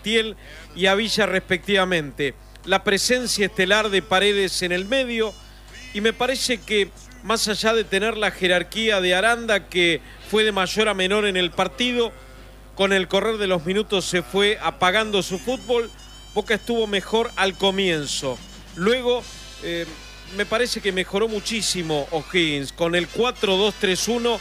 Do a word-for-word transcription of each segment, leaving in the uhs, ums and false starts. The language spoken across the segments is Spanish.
Montiel y a Villa respectivamente. La presencia estelar de Paredes en el medio, y me parece que más allá de tener la jerarquía de Aranda, que fue de mayor a menor en el partido, con el correr de los minutos se fue apagando su fútbol. Boca estuvo mejor al comienzo. Luego eh, me parece que mejoró muchísimo O'Higgins con el cuatro dos tres uno,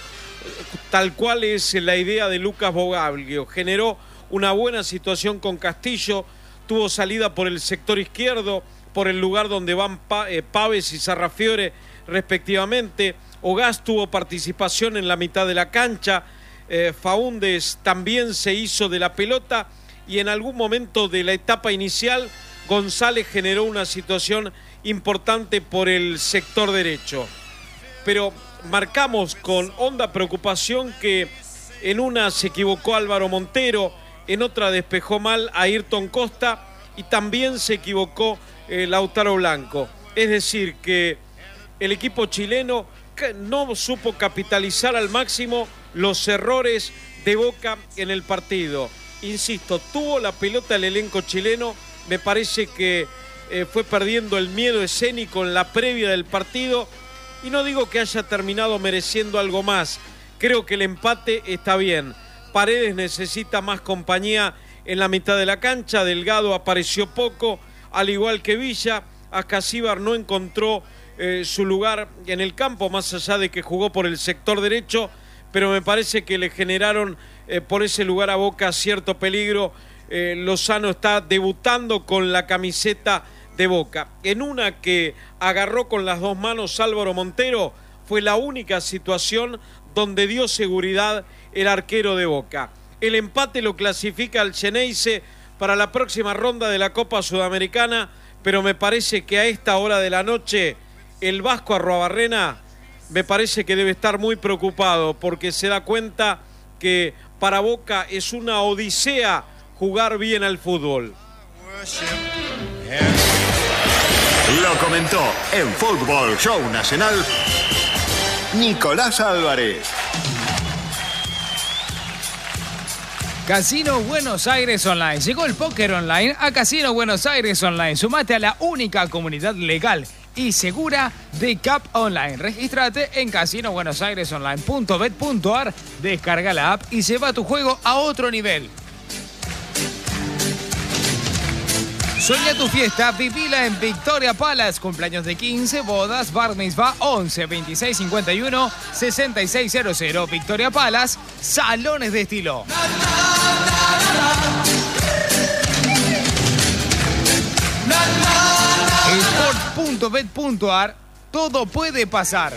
tal cual es la idea de Lucas Bogaglio. Generó una buena situación con Castillo, tuvo salida por el sector izquierdo, por el lugar donde van Paves y Sarrafiore respectivamente. Ogás tuvo participación en la mitad de la cancha, eh, Faúndez también se hizo de la pelota, y en algún momento de la etapa inicial González generó una situación importante por el sector derecho. Pero marcamos con honda preocupación que en una se equivocó Álvaro Montero, en otra despejó mal a Ayrton Costa y también se equivocó eh, Lautaro Blanco. Es decir, que el equipo chileno no supo capitalizar al máximo los errores de Boca en el partido. Insisto, tuvo la pelota el elenco chileno, me parece que eh, fue perdiendo el miedo escénico en la previa del partido, y no digo que haya terminado mereciendo algo más, creo que el empate está bien. Paredes necesita más compañía en la mitad de la cancha, Delgado apareció poco, al igual que Villa. Ascasíbar no encontró eh, su lugar en el campo, más allá de que jugó por el sector derecho, pero me parece que le generaron eh, por ese lugar a Boca cierto peligro. eh, Lozano está debutando con la camiseta de Boca. En una que agarró con las dos manos Álvaro Montero, fue la única situación donde dio seguridad el arquero de Boca. El empate lo clasifica al Xeneize para la próxima ronda de la Copa Sudamericana, pero me parece que a esta hora de la noche el Vasco Arruabarrena me parece que debe estar muy preocupado, porque se da cuenta que para Boca es una odisea jugar bien al fútbol. Lo comentó en Fútbol Show Nacional Nicolás Álvarez. Casino Buenos Aires Online. Llegó el póker online a Casino Buenos Aires Online. Sumate a la única comunidad legal y segura de C A P Online. Regístrate en casino buenos aires online punto bet punto ar, descarga la app y lleva tu juego a otro nivel. Sueña tu fiesta, vivila en Victoria Palace. Cumpleaños de quince, bodas, bar mitzvah, once, veintiséis, cincuenta y uno, sesenta y seis cero cero. Victoria Palace, salones de estilo. sport punto bet punto ar, todo puede pasar.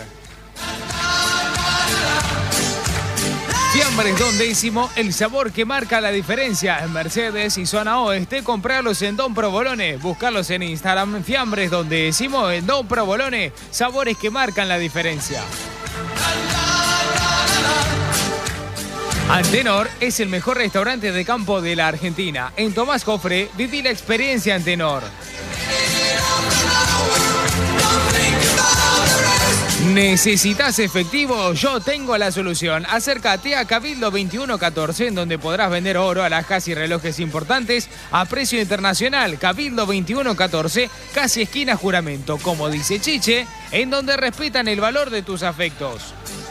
Fiambres Don Décimo, el sabor que marca la diferencia. En Mercedes y zona oeste, comprarlos en Don Provolone. Buscarlos en Instagram, Fiambres Don Décimo, en Don Provolone. Sabores que marcan la diferencia. Antenor es el mejor restaurante de campo de la Argentina. En Tomás Jofre, viví la experiencia Antenor. ¿Necesitas efectivo? Yo tengo la solución. Acércate a Cabildo veintiuno catorce, en donde podrás vender oro, alhajas y relojes importantes a precio internacional. Cabildo veintiuno catorce, casi esquina Juramento. Como dice Chiche, en donde respetan el valor de tus afectos.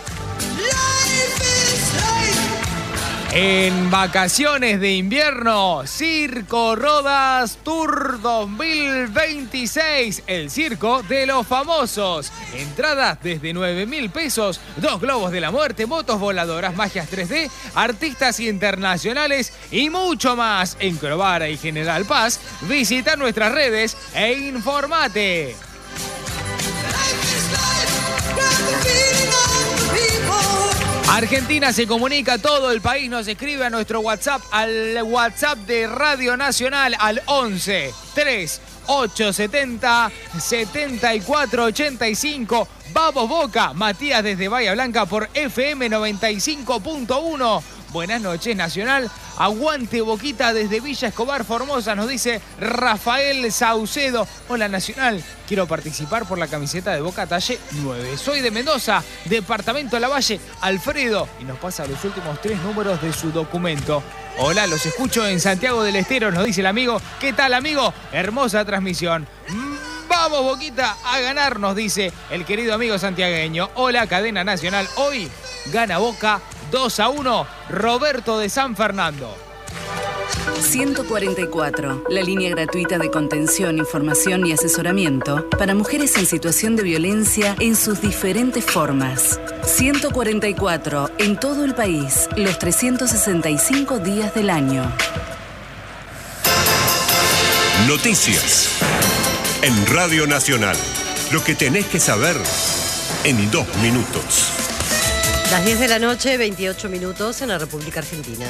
En vacaciones de invierno, Circo Rodas Tour dos mil veintiséis, el circo de los famosos. Entradas desde nueve mil pesos, dos globos de la muerte, motos voladoras, magias tres D, artistas internacionales y mucho más. En Crovara y General Paz, visita nuestras redes e informate. Argentina se comunica, todo el país nos escribe a nuestro WhatsApp, al WhatsApp de Radio Nacional, al once, tres, ocho, setenta, setenta y cuatro, ochenta y cinco. Vamos Boca, Matías desde Bahía Blanca por F M noventa y cinco punto uno. Buenas noches, Nacional. Aguante Boquita desde Villa Escobar, Formosa, nos dice Rafael Saucedo. Hola, Nacional. Quiero participar por la camiseta de Boca talle nueve. Soy de Mendoza, departamento Lavalle. Alfredo. Y nos pasa los últimos tres números de su documento. Hola, los escucho en Santiago del Estero, nos dice el amigo. ¿Qué tal, amigo? Hermosa transmisión. Vamos, Boquita, a ganar, nos dice el querido amigo santiagueño. Hola, cadena nacional. Hoy gana Boca dos a uno. Roberto de San Fernando. ciento cuarenta y cuatro, la línea gratuita de contención, información y asesoramiento para mujeres en situación de violencia en sus diferentes formas. ciento cuarenta y cuatro, en todo el país, los trescientos sesenta y cinco días del año. Noticias. En Radio Nacional, lo que tenés que saber en dos minutos. Las diez de la noche, veintiocho minutos en la República Argentina.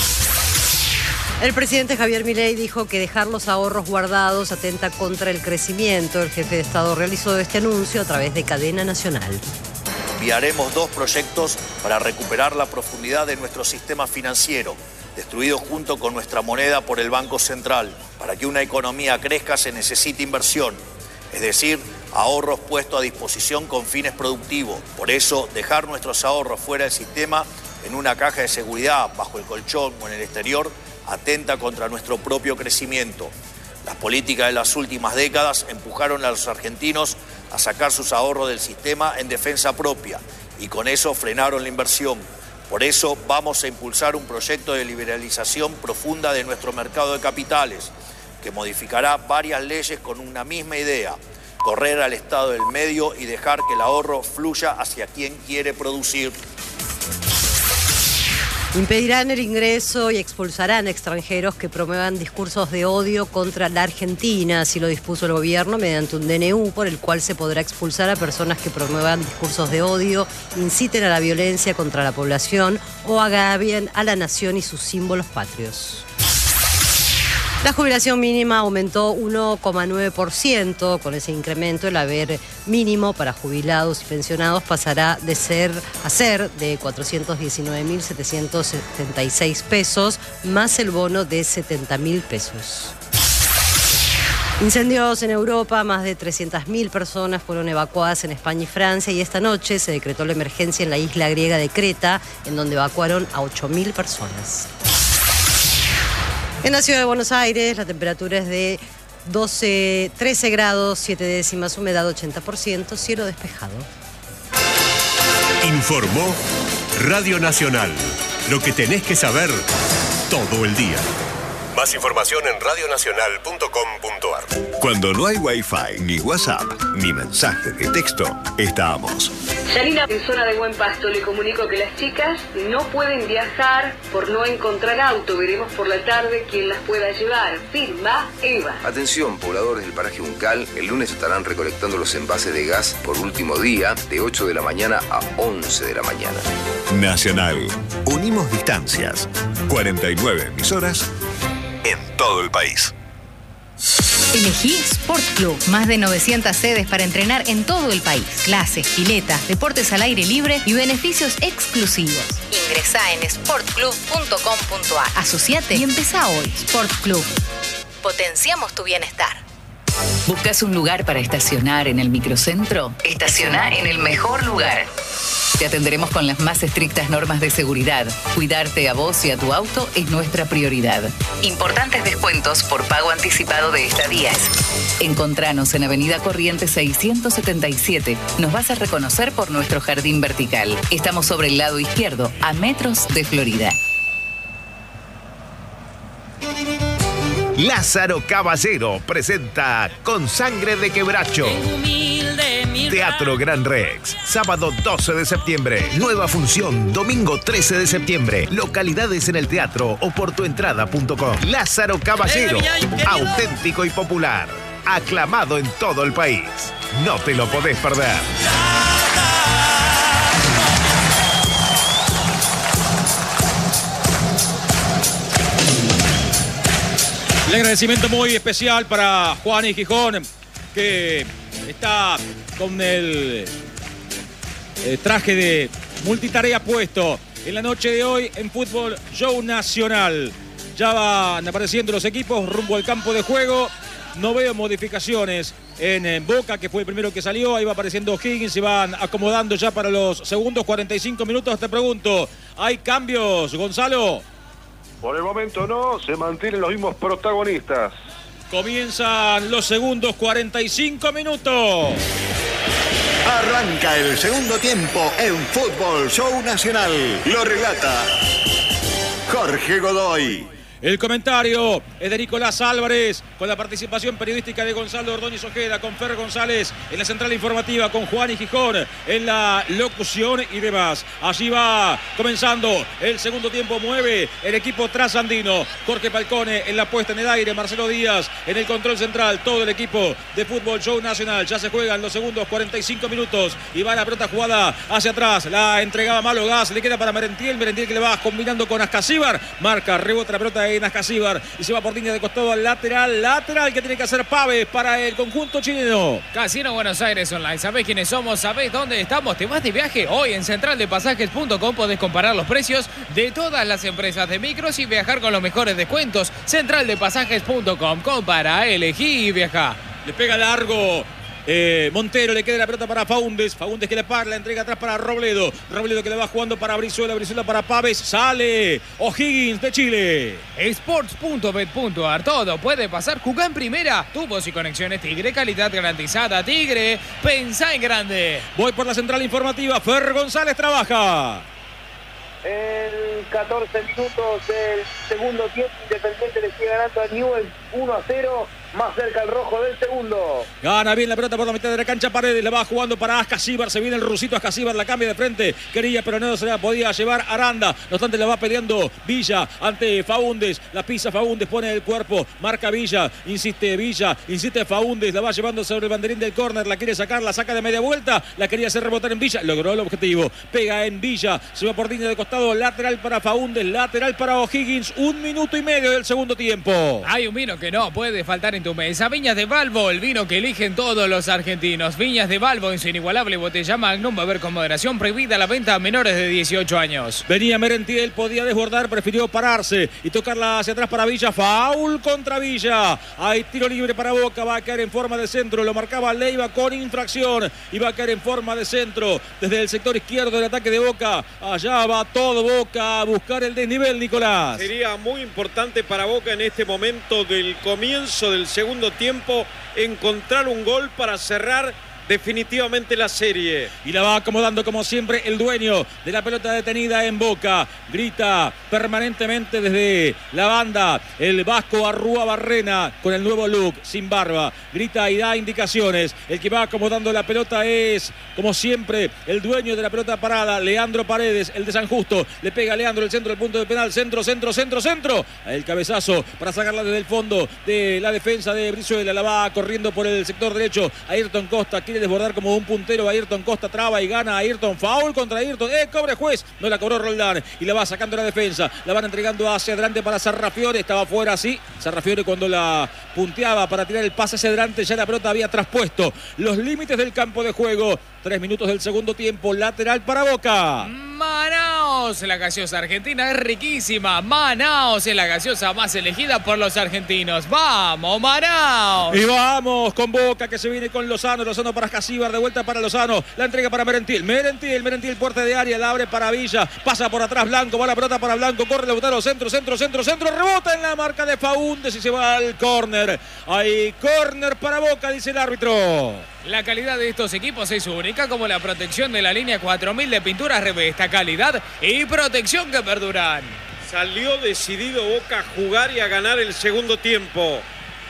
El presidente Javier Milei dijo que dejar los ahorros guardados atenta contra el crecimiento. El jefe de Estado realizó este anuncio a través de cadena nacional. Enviaremos dos proyectos para recuperar la profundidad de nuestro sistema financiero, destruido junto con nuestra moneda por el Banco Central. Para que una economía crezca se necesita inversión, es decir, ahorros puestos a disposición con fines productivos. Por eso, dejar nuestros ahorros fuera del sistema, en una caja de seguridad, bajo el colchón o en el exterior, atenta contra nuestro propio crecimiento. Las políticas de las últimas décadas empujaron a los argentinos a sacar sus ahorros del sistema en defensa propia y con eso frenaron la inversión. Por eso vamos a impulsar un proyecto de liberalización profunda de nuestro mercado de capitales, que modificará varias leyes con una misma idea: correr al Estado del medio y dejar que el ahorro fluya hacia quien quiere producir. Impedirán el ingreso y expulsarán a extranjeros que promuevan discursos de odio contra la Argentina. Así lo dispuso el gobierno mediante un D N U por el cual se podrá expulsar a personas que promuevan discursos de odio, inciten a la violencia contra la población o agravien a la nación y sus símbolos patrios. La jubilación mínima aumentó uno coma nueve por ciento. Con ese incremento, el haber mínimo para jubilados y pensionados pasará de ser a ser de cuatrocientos diecinueve mil setecientos setenta y seis pesos, más el bono de setenta mil pesos. Incendios en Europa, más de trescientas mil personas fueron evacuadas en España y Francia, y esta noche se decretó la emergencia en la isla griega de Creta, en donde evacuaron a ocho mil personas. En la ciudad de Buenos Aires, la temperatura es de doce, trece grados, siete décimas, humedad ochenta por ciento, cielo despejado. Informó Radio Nacional. Lo que tenés que saber todo el día. Más información en radio nacional punto com punto ar. Cuando no hay Wi-Fi, ni WhatsApp, ni mensaje de texto, estamos. Yanina, en zona de Buen Pasto, le comunico que las chicas no pueden viajar por no encontrar auto. Veremos por la tarde quién las pueda llevar. Firma Eva. Atención, pobladores del paraje Uncal. El lunes estarán recolectando los envases de gas por último día, de ocho de la mañana a once de la mañana. Nacional. Unimos distancias. cuarenta y nueve emisoras en todo el país. Elegí Sport Club. Más de novecientas sedes para entrenar en todo el país. Clases, piletas, deportes al aire libre y beneficios exclusivos. Ingresá en sport club punto com punto ar. Asociate y empezá hoy. Sport Club. Potenciamos tu bienestar. ¿Buscas un lugar para estacionar en el microcentro? Estaciona en el mejor lugar. Te atenderemos con las más estrictas normas de seguridad. Cuidarte a vos y a tu auto es nuestra prioridad. Importantes descuentos por pago anticipado de estadías. Encontranos en Avenida Corrientes seiscientos setenta y siete. Nos vas a reconocer por nuestro jardín vertical. Estamos sobre el lado izquierdo, a metros de Florida. Lázaro Caballero presenta Con Sangre de Quebracho. Teatro Gran Rex, sábado doce de septiembre. Nueva función, domingo trece de septiembre. Localidades en el teatro o por tu entrada punto com. Lázaro Caballero, auténtico y popular. Aclamado en todo el país. No te lo podés perder. El agradecimiento muy especial para Juan y Gijón, que está con el, el traje de multitarea puesto en la noche de hoy en Fútbol Show Nacional. Ya van apareciendo los equipos rumbo al campo de juego. No veo modificaciones en, en Boca, que fue el primero que salió. Ahí va apareciendo Higgins, se van acomodando ya para los segundos cuarenta y cinco minutos. Te pregunto, ¿hay cambios, Gonzalo? Por el momento no, se mantienen los mismos protagonistas. Comienzan los segundos cuarenta y cinco minutos. Arranca el segundo tiempo en Fútbol Show Nacional. Lo relata Jorge Godoy. El comentario es de Nicolás Álvarez, con la participación periodística de Gonzalo Ordóñez Ojeda, con Fer González en la central informativa, con Juan y Gijón en la locución y demás. Allí va comenzando el segundo tiempo, mueve el equipo trasandino. Jorge Falcone en la puesta en el aire, Marcelo Díaz en el control central, todo el equipo de Fútbol Show Nacional. Ya se juegan los segundos cuarenta y cinco minutos y va la pelota jugada hacia atrás. La entregaba Malo Gas, le queda para Merentiel, Merentiel que le va combinando con Ascasíbar, marca, rebota la pelota en Ascasíbar y se va por línea de costado al lateral, lateral que tiene que hacer Pávez para el conjunto chileno. Casino Buenos Aires Online, ¿sabés quiénes somos? ¿Sabés dónde estamos? ¿Te vas de viaje? Hoy en central de pasajes punto com podés comparar los precios de todas las empresas de micros y viajar con los mejores descuentos. central de pasajes punto com, compara, elegí y viaja. Le pega largo Eh, Montero, le queda la pelota para Faúndez. Faúndez que le para, la entrega atrás para Robledo. Robledo que le va jugando para Brizuela. Brizuela para Pávez. Sale O'Higgins de Chile. Sports punto bet punto ar. Todo puede pasar. Jugá en primera. Tubos y conexiones Tigre. Calidad garantizada. Tigre. Pensá en grande. Voy por la central informativa. Fer González trabaja. En catorce minutos del segundo tiempo, Independiente le sigue ganando a Newell's uno a cero. Más cerca el rojo del segundo. Gana bien la pelota por la mitad de la cancha. Paredes la va jugando para Ascasíbar. Se viene el rusito Ascasíbar. La cambia de frente. Quería, pero no se la podía llevar Aranda. No obstante, la va peleando Villa ante Faúndez. La pisa Faúndez. Pone el cuerpo. Marca Villa. Insiste Villa. Insiste Faúndez. La va llevando sobre el banderín del córner. La quiere sacar. La saca de media vuelta. La quería hacer rebotar en Villa. Logró el objetivo. Pega en Villa. Se va por línea de costado. Lateral para Faúndez. Lateral para O'Higgins. Un minuto y medio del segundo tiempo. Hay un vino que no puede faltar en tu mesa. Viñas de Balbo, el vino que eligen todos los argentinos. Viñas de Balbo en su inigualable botella Magnum. Beber con moderación. Prohibida la venta a menores de dieciocho años. Venía Merentiel, podía desbordar, prefirió pararse y tocarla hacia atrás para Villa. Foul contra Villa. Hay tiro libre para Boca. Va a caer en forma de centro. Lo marcaba Leiva con infracción. Y va a caer en forma de centro. Desde el sector izquierdo del ataque de Boca. Allá va todo Boca a buscar el desnivel, Nicolás. Sería muy importante para Boca en este momento del comienzo del segundo tiempo encontrar un gol para cerrar definitivamente la serie. Y la va acomodando como siempre el dueño de la pelota detenida en Boca. Grita permanentemente desde la banda el vasco Arrúa Barrena con el nuevo look, sin barba. Grita y da indicaciones. El que va acomodando la pelota es, como siempre, el dueño de la pelota parada, Leandro Paredes, el de San Justo. Le pega a Leandro el centro del punto de penal. Centro, centro, centro, centro. El cabezazo para sacarla desde el fondo de la defensa de Brizuela. La va corriendo por el sector derecho. Ayrton Costa quiere desbordar como un puntero. Ayrton Costa traba y gana Ayrton. Foul contra Ayrton. Eh, cobre juez. No la cobró Roldán. Y la va sacando la defensa. La van entregando hacia adelante para Sarrafiore. Estaba fuera, sí. Sarrafiore cuando la punteaba para tirar el pase hacia adelante. Ya la pelota había traspuesto los límites del campo de juego. Tres minutos del segundo tiempo. Lateral para Boca. Manaos, la gaseosa argentina es riquísima. Manaos es la gaseosa más elegida por los argentinos. ¡Vamos, Manaos! Y vamos con Boca que se viene con Lozano. Lozano para Ascasíbar, de vuelta para Lozano. La entrega para Merentiel. Merentiel, Merentiel, puerta de área. La abre para Villa. Pasa por atrás Blanco. Va la pelota para Blanco. Corre Lautaro. Centro, centro, centro, centro. Rebota en la marca de Faúndez y se va al córner. Hay córner para Boca, dice el árbitro. La calidad de estos equipos es única, como la protección de la línea cuatro mil de pinturas Revesta. Calidad y protección que perduran. Salió decidido Boca a jugar y a ganar el segundo tiempo.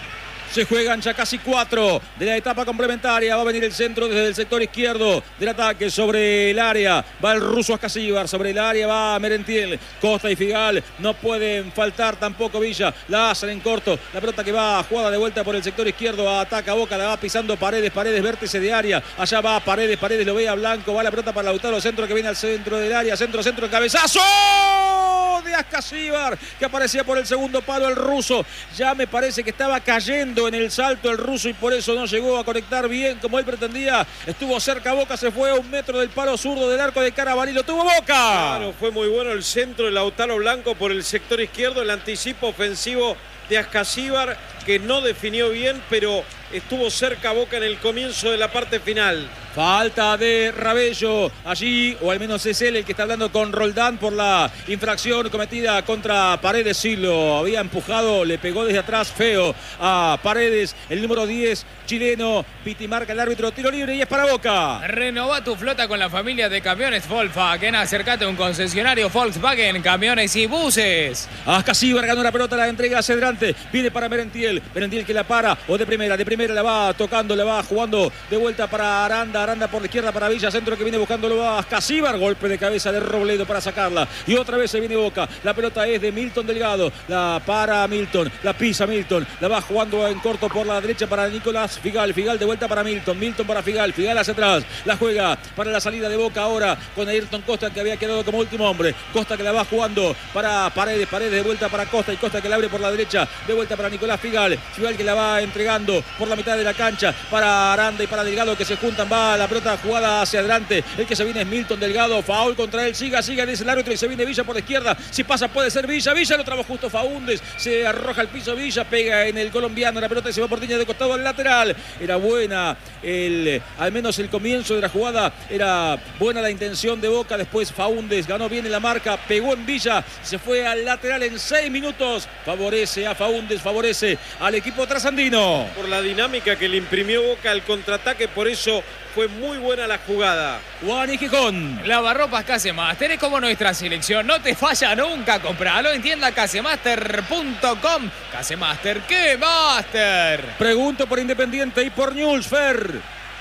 Se juegan ya casi cuatro de la etapa complementaria. Va a venir el centro desde el sector izquierdo del ataque sobre el área. Va el ruso Ascasíbar. Sobre el área va Merentiel. Costa y Figal. No pueden faltar tampoco Villa. La hacen en corto. La pelota que va jugada de vuelta por el sector izquierdo. Ataca Boca. La va pisando Paredes. Paredes, vértice de área. Allá va Paredes. Paredes lo ve a Blanco. Va la pelota para Lautaro. Centro que viene al centro del área. Centro, centro, cabezazo. gol de Ascasíbar, que aparecía por el segundo palo el ruso. Ya me parece que estaba cayendo en el salto el ruso y por eso no llegó a conectar bien como él pretendía. Estuvo cerca Boca, se fue a un metro del palo zurdo del arco de Carabalí. Lo tuvo Boca. Claro, fue muy bueno el centro de Lautaro Blanco por el sector izquierdo, el anticipo ofensivo de Ascasíbar, que no definió bien, pero estuvo cerca Boca en el comienzo de la parte final. Falta de Rabello allí, o al menos es él el que está hablando con Roldán por la infracción cometida contra Paredes. Sí, lo había empujado, le pegó desde atrás feo a Paredes. El número diez chileno, Piti marca el árbitro, tiro libre y es para Boca. Renova tu flota con la familia de camiones Volkswagen. Acércate a un concesionario Volkswagen, camiones y buses. Ascasíbar ganó la pelota, la entrega hacia adelante, viene para Merentiel, Merentiel que la para, o de primera, de primera la va tocando, la va jugando de vuelta para Aranda, Aranda por la izquierda para Villa, centro que viene buscándolo a Ascasíbar, golpe de cabeza de Robledo para sacarla, y otra vez se viene Boca, la pelota es de Milton Delgado, la para Milton, la pisa Milton, la va jugando en corto por la derecha para Nicolás Figal, Figal de vuelta para Milton, Milton para Figal, Figal hacia atrás, la juega para la salida de Boca ahora con Ayrton Costa, que había quedado como último hombre, Costa que la va jugando para Paredes, Paredes de vuelta para Costa, y Costa que la abre por la derecha, de vuelta para Nicolás Figal, Figal que la va entregando por la mitad de la cancha para Aranda y para Delgado, que se juntan, va la pelota jugada hacia adelante, el que se viene es Milton Delgado, foul contra él, siga, siga, dice el árbitro, y se viene Villa por la izquierda, si pasa puede ser Villa, Villa lo trabó justo Faúndez, se arroja al piso Villa, pega en el colombiano, la pelota se va por línea de costado al lateral, era buena, el, al menos el comienzo de la jugada, era buena la intención de Boca, después Faúndez ganó bien en la marca, pegó en Villa, se fue al lateral en seis minutos, favorece a Faúndez, favorece al equipo trasandino. Por la dinámica que le imprimió Boca al contraataque, por eso fue muy buena la jugada. Juan y Gijón. Lavarropas Casemaster es como nuestra selección, no te falla nunca, compralo en tienda casemaster punto com. Casemaster, ¿qué master? Pregunto por Independiente y por Newell's-Fer.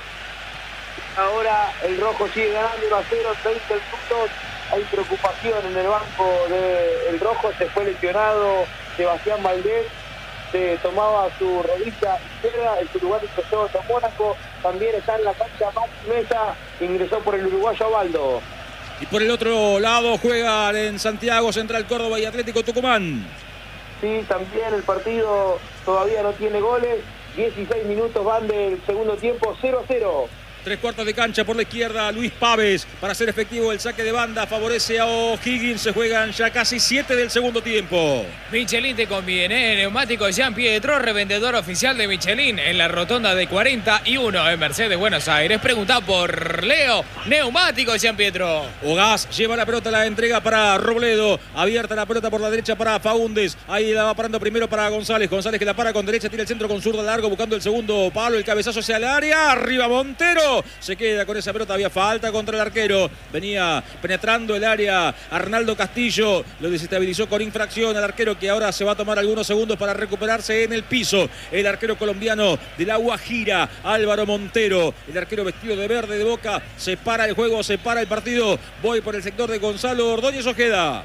Ahora el rojo sigue ganando uno a cero, veinte minutos. Hay preocupación en el banco del rojo, se fue lesionado Sebastián Valdés, se tomaba su rodilla izquierda, en su lugar ingresó a Mónaco, también está en la cancha Max Mesa, ingresó por el uruguayo Abaldo. Y por el otro lado juegan en Santiago, Central Córdoba y Atlético Tucumán. Sí, también el partido todavía no tiene goles, dieciséis minutos van del segundo tiempo, cero a cero. Tres cuartos de cancha por la izquierda, Luis Paves para hacer efectivo el saque de banda, favorece a O'Higgins, se juegan ya casi siete del segundo tiempo. Michelin te conviene, Neumáticos Jean Pietro, revendedor oficial de Michelin en la rotonda de cuarenta y uno en Mercedes, Buenos Aires. Pregunta por Leo, Neumáticos Jean Pietro. Ogaz lleva la pelota, la entrega para Robledo, abierta la pelota por la derecha para Faúndez, ahí la va parando primero para González, González que la para con derecha, tira el centro con zurda largo buscando el segundo palo, el cabezazo hacia el área, arriba Montero. Se queda con esa pelota, había falta contra el arquero, venía penetrando el área Arnaldo Castillo, lo desestabilizó con infracción al arquero, que ahora se va a tomar algunos segundos para recuperarse en el piso, el arquero colombiano de la Guajira, Álvaro Montero, el arquero vestido de verde de Boca, se para el juego, se para el partido, voy por el sector de Gonzalo Ordóñez Ojeda.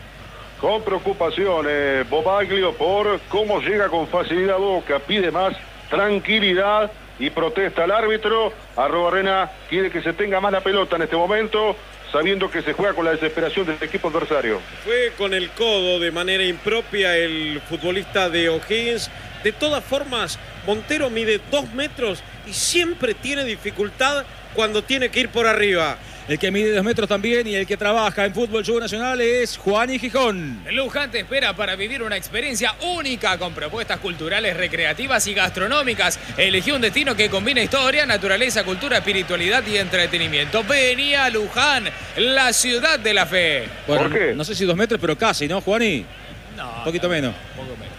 Con preocupación, eh, Bobaglio, por cómo llega con facilidad Boca, pide más tranquilidad y protesta al árbitro. Arrobarrena quiere que se tenga más la pelota en este momento, sabiendo que se juega con la desesperación del equipo adversario. Fue con el codo de manera impropia el futbolista de O'Higgins. De todas formas, Montero mide dos metros y siempre tiene dificultad cuando tiene que ir por arriba. El que mide dos metros también y el que trabaja en fútbol show nacional es Juan y Gijón. Luján te espera para vivir una experiencia única con propuestas culturales, recreativas y gastronómicas. Elegí un destino que combina historia, naturaleza, cultura, espiritualidad y entretenimiento. Vení a Luján, la ciudad de la fe. Bueno, ¿por qué? No sé si dos metros, pero casi, ¿no, Juani? No. Un poquito no, menos. Un poco menos.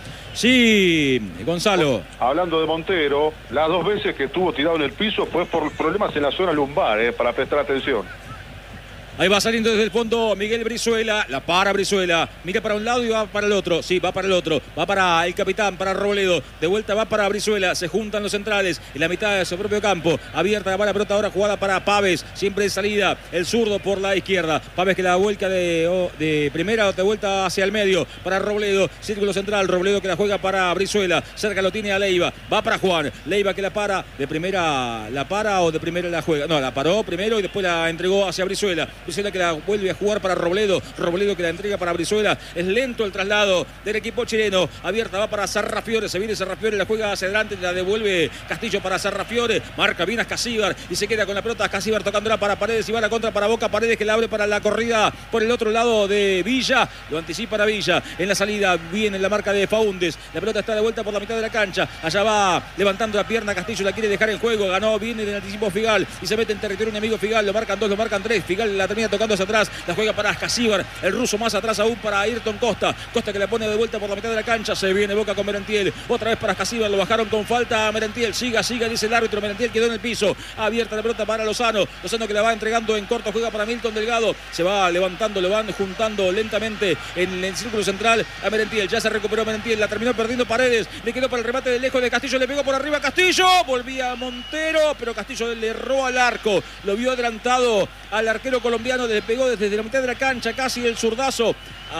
Sí, Gonzalo. Hablando de Montero, las dos veces que estuvo tirado en el piso fue por problemas en la zona lumbar, eh, para prestar atención. Ahí va saliendo desde el fondo Miguel Brizuela, la para Brizuela, mira para un lado y va para el otro, sí, va para el otro, va para el capitán, para Robledo, de vuelta va para Brizuela, se juntan los centrales en la mitad de su propio campo, abierta la pelota ahora jugada para Paves, siempre de salida, el zurdo por la izquierda, Paves que la vuelca de, oh, de primera, de vuelta hacia el medio, para Robledo, círculo central, Robledo que la juega para Brizuela, cerca lo tiene a Leiva, va para Juan, Leiva que la para, de primera la para o de primera la juega, no, la paró primero y después la entregó hacia Brizuela. Brizuela que la vuelve a jugar para Robledo. Robledo que la entrega para Brizuela. Es lento el traslado del equipo chileno. Abierta va para Sarrafiore. Se viene Sarrafiore, la juega hacia adelante, la devuelve Castillo para Sarrafiore. Marca bien a Casíbar y se queda con la pelota. Casíbar tocándola para Paredes y va a la contra para Boca. Paredes que la abre para la corrida por el otro lado de Villa. Lo anticipa a Villa. En la salida viene la marca de Faúndez. La pelota está de vuelta por la mitad de la cancha. Allá va levantando la pierna Castillo. La quiere dejar en juego. Ganó, viene del anticipo Figal y se mete en territorio enemigo Figal. Lo marcan dos, lo marcan tres. Figal la termina tocando hacia atrás. La juega para Casíbar. El ruso más atrás aún para Ayrton Costa. Costa que la pone de vuelta por la mitad de la cancha. Se viene Boca con Merentiel. Otra vez para Casíbar. Lo bajaron con falta a Merentiel. Siga, siga, dice el árbitro. Merentiel quedó en el piso. Abierta la pelota para Lozano. Lozano que la va entregando en corto. Juega para Milton Delgado. Se va levantando, lo van juntando lentamente en el círculo central a Merentiel. Ya se recuperó Merentiel. La terminó perdiendo Paredes. Le quedó para el remate de lejos de Castillo. Le pegó por arriba Castillo. Volvía a Montero. Pero Castillo le erró al arco. Lo vio adelantado al arquero colombiano. Le pegó desde la mitad de la cancha. Casi el zurdazo.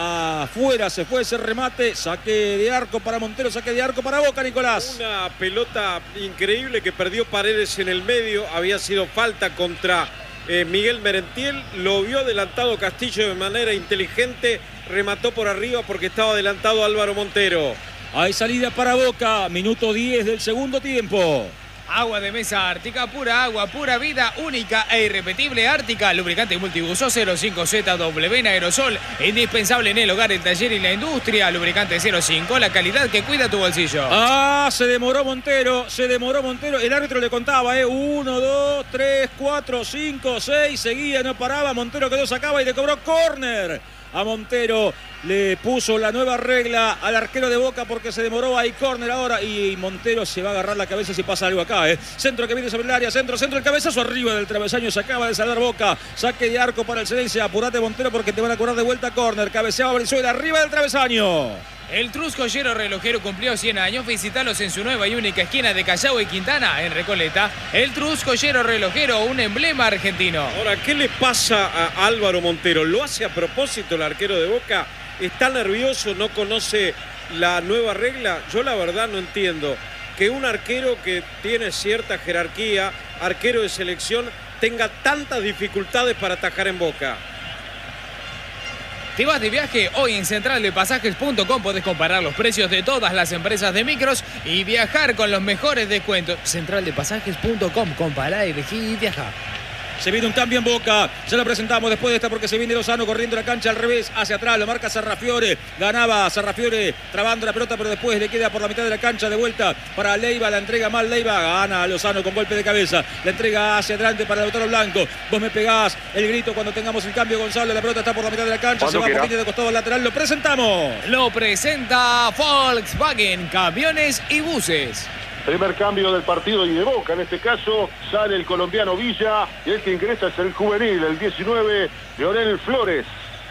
Afuera se fue ese remate. Saque de arco para Montero. Saque de arco para Boca, Nicolás. Una pelota increíble que perdió Paredes en el medio. Había sido falta contra eh, Miguel Merentiel. Lo vio adelantado Castillo de manera inteligente. Remató por arriba porque estaba adelantado Álvaro Montero. Hay salida para Boca. Minuto diez del segundo tiempo. Agua de mesa Ártica, pura agua, pura vida, única e irrepetible. Ártica, lubricante multiuso cero cinco Z W en aerosol, indispensable en el hogar, el taller y la industria. Lubricante cero cinco, la calidad que cuida tu bolsillo. Ah, se demoró Montero, se demoró Montero. El árbitro le contaba, ¿eh? Uno, dos, tres, cuatro, cinco, seis. Seguía, no paraba. Montero quedó, sacaba y le cobró córner. A Montero le puso la nueva regla al arquero de Boca porque se demoró. Hay córner ahora y Montero se va a agarrar la cabeza si pasa algo acá. ¿eh? Centro que viene sobre el área, centro, centro, el cabezazo arriba del travesaño. Se acaba de salvar Boca. Saque de arco para el Cedense. Apurate Montero porque te van a cobrar de vuelta córner. Cabeceaba Brizuela arriba del travesaño. El Trus Joyero Relojero cumplió cien años. Visítalos en su nueva y única esquina de Callao y Quintana, en Recoleta. El Trus Joyero Relojero, un emblema argentino. Ahora, ¿qué le pasa a Álvaro Montero? ¿Lo hace a propósito el arquero de Boca? ¿Está nervioso? ¿No conoce la nueva regla? Yo la verdad no entiendo que un arquero que tiene cierta jerarquía, arquero de selección, tenga tantas dificultades para atajar en Boca. ¿Te vas de viaje? Hoy en central de pasajes punto com podés comparar los precios de todas las empresas de micros y viajar con los mejores descuentos. central de pasajes punto com, compará, elegí y viaja. Se viene un cambio en Boca, ya lo presentamos después de esta porque se viene Lozano corriendo la cancha al revés, hacia atrás, lo marca Sarrafiore, ganaba Sarrafiore trabando la pelota pero después le queda por la mitad de la cancha de vuelta para Leiva, la entrega mal Leiva, gana Lozano con golpe de cabeza, la entrega hacia adelante para Lautaro Blanco, vos me pegás el grito cuando tengamos el cambio Gonzalo, la pelota está por la mitad de la cancha, se va por línea de costado lateral, lo presentamos. Lo presenta Volkswagen, camiones y buses. Primer cambio del partido y de Boca, en este caso sale el colombiano Villa y el que ingresa es el juvenil, el diecinueve, Leonel Flores.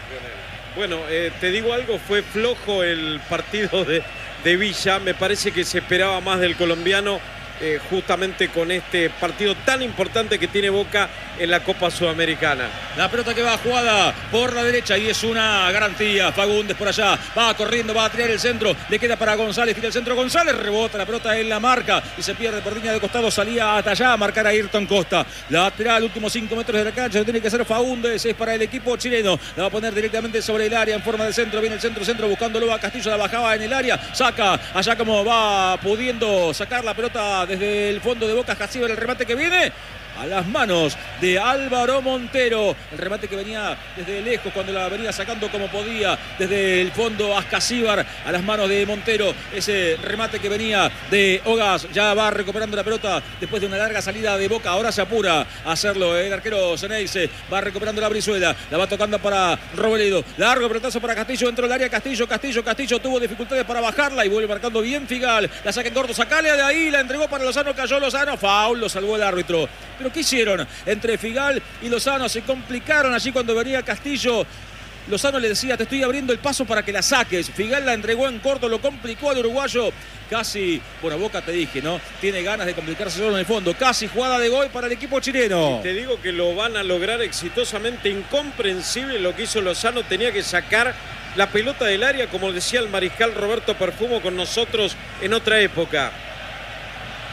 Bueno, eh, te digo algo, fue flojo el partido de, de Villa, me parece que se esperaba más del colombiano eh, justamente con este partido tan importante que tiene Boca en la Copa Sudamericana. La pelota que va jugada por la derecha y es una garantía. Fagundes por allá, va corriendo, va a tirar el centro, le queda para González, tira el centro González, rebota la pelota en la marca y se pierde por línea de costado, salía hasta allá a marcar a Ayrton Costa. Lateral, últimos cinco metros de la cancha, tiene que ser Fagundes, es para el equipo chileno, la va a poner directamente sobre el área en forma de centro, viene el centro, centro buscándolo a Castillo, la bajaba en el área, saca allá como va pudiendo sacar la pelota desde el fondo de Boca, Casíbar, el remate que viene a las manos de Álvaro Montero, el remate que venía desde lejos cuando la venía sacando como podía desde el fondo Ascasíbar a las manos de Montero, ese remate que venía de Ogas, ya va recuperando la pelota después de una larga salida de Boca, ahora se apura a hacerlo el arquero Ceneice, va recuperando la Brizuela, la va tocando para Robledo, largo pelotazo para Castillo dentro del área, Castillo, Castillo, Castillo tuvo dificultades para bajarla y vuelve marcando bien Figal, la saca en corto, sacale de ahí, la entregó para Lozano, cayó Lozano, foul, lo salvó el árbitro. Pero ¿qué hicieron? Entre Figal y Lozano se complicaron allí cuando venía Castillo. Lozano le decía, te estoy abriendo el paso para que la saques. Figal la entregó en corto, lo complicó al uruguayo. Casi, bueno, Boca te dije, ¿no? Tiene ganas de complicarse solo en el fondo. Casi jugada de gol para el equipo chileno. Y te digo que lo van a lograr exitosamente. Incomprensible lo que hizo Lozano. Tenía que sacar la pelota del área, como decía el mariscal Roberto Perfumo con nosotros en otra época.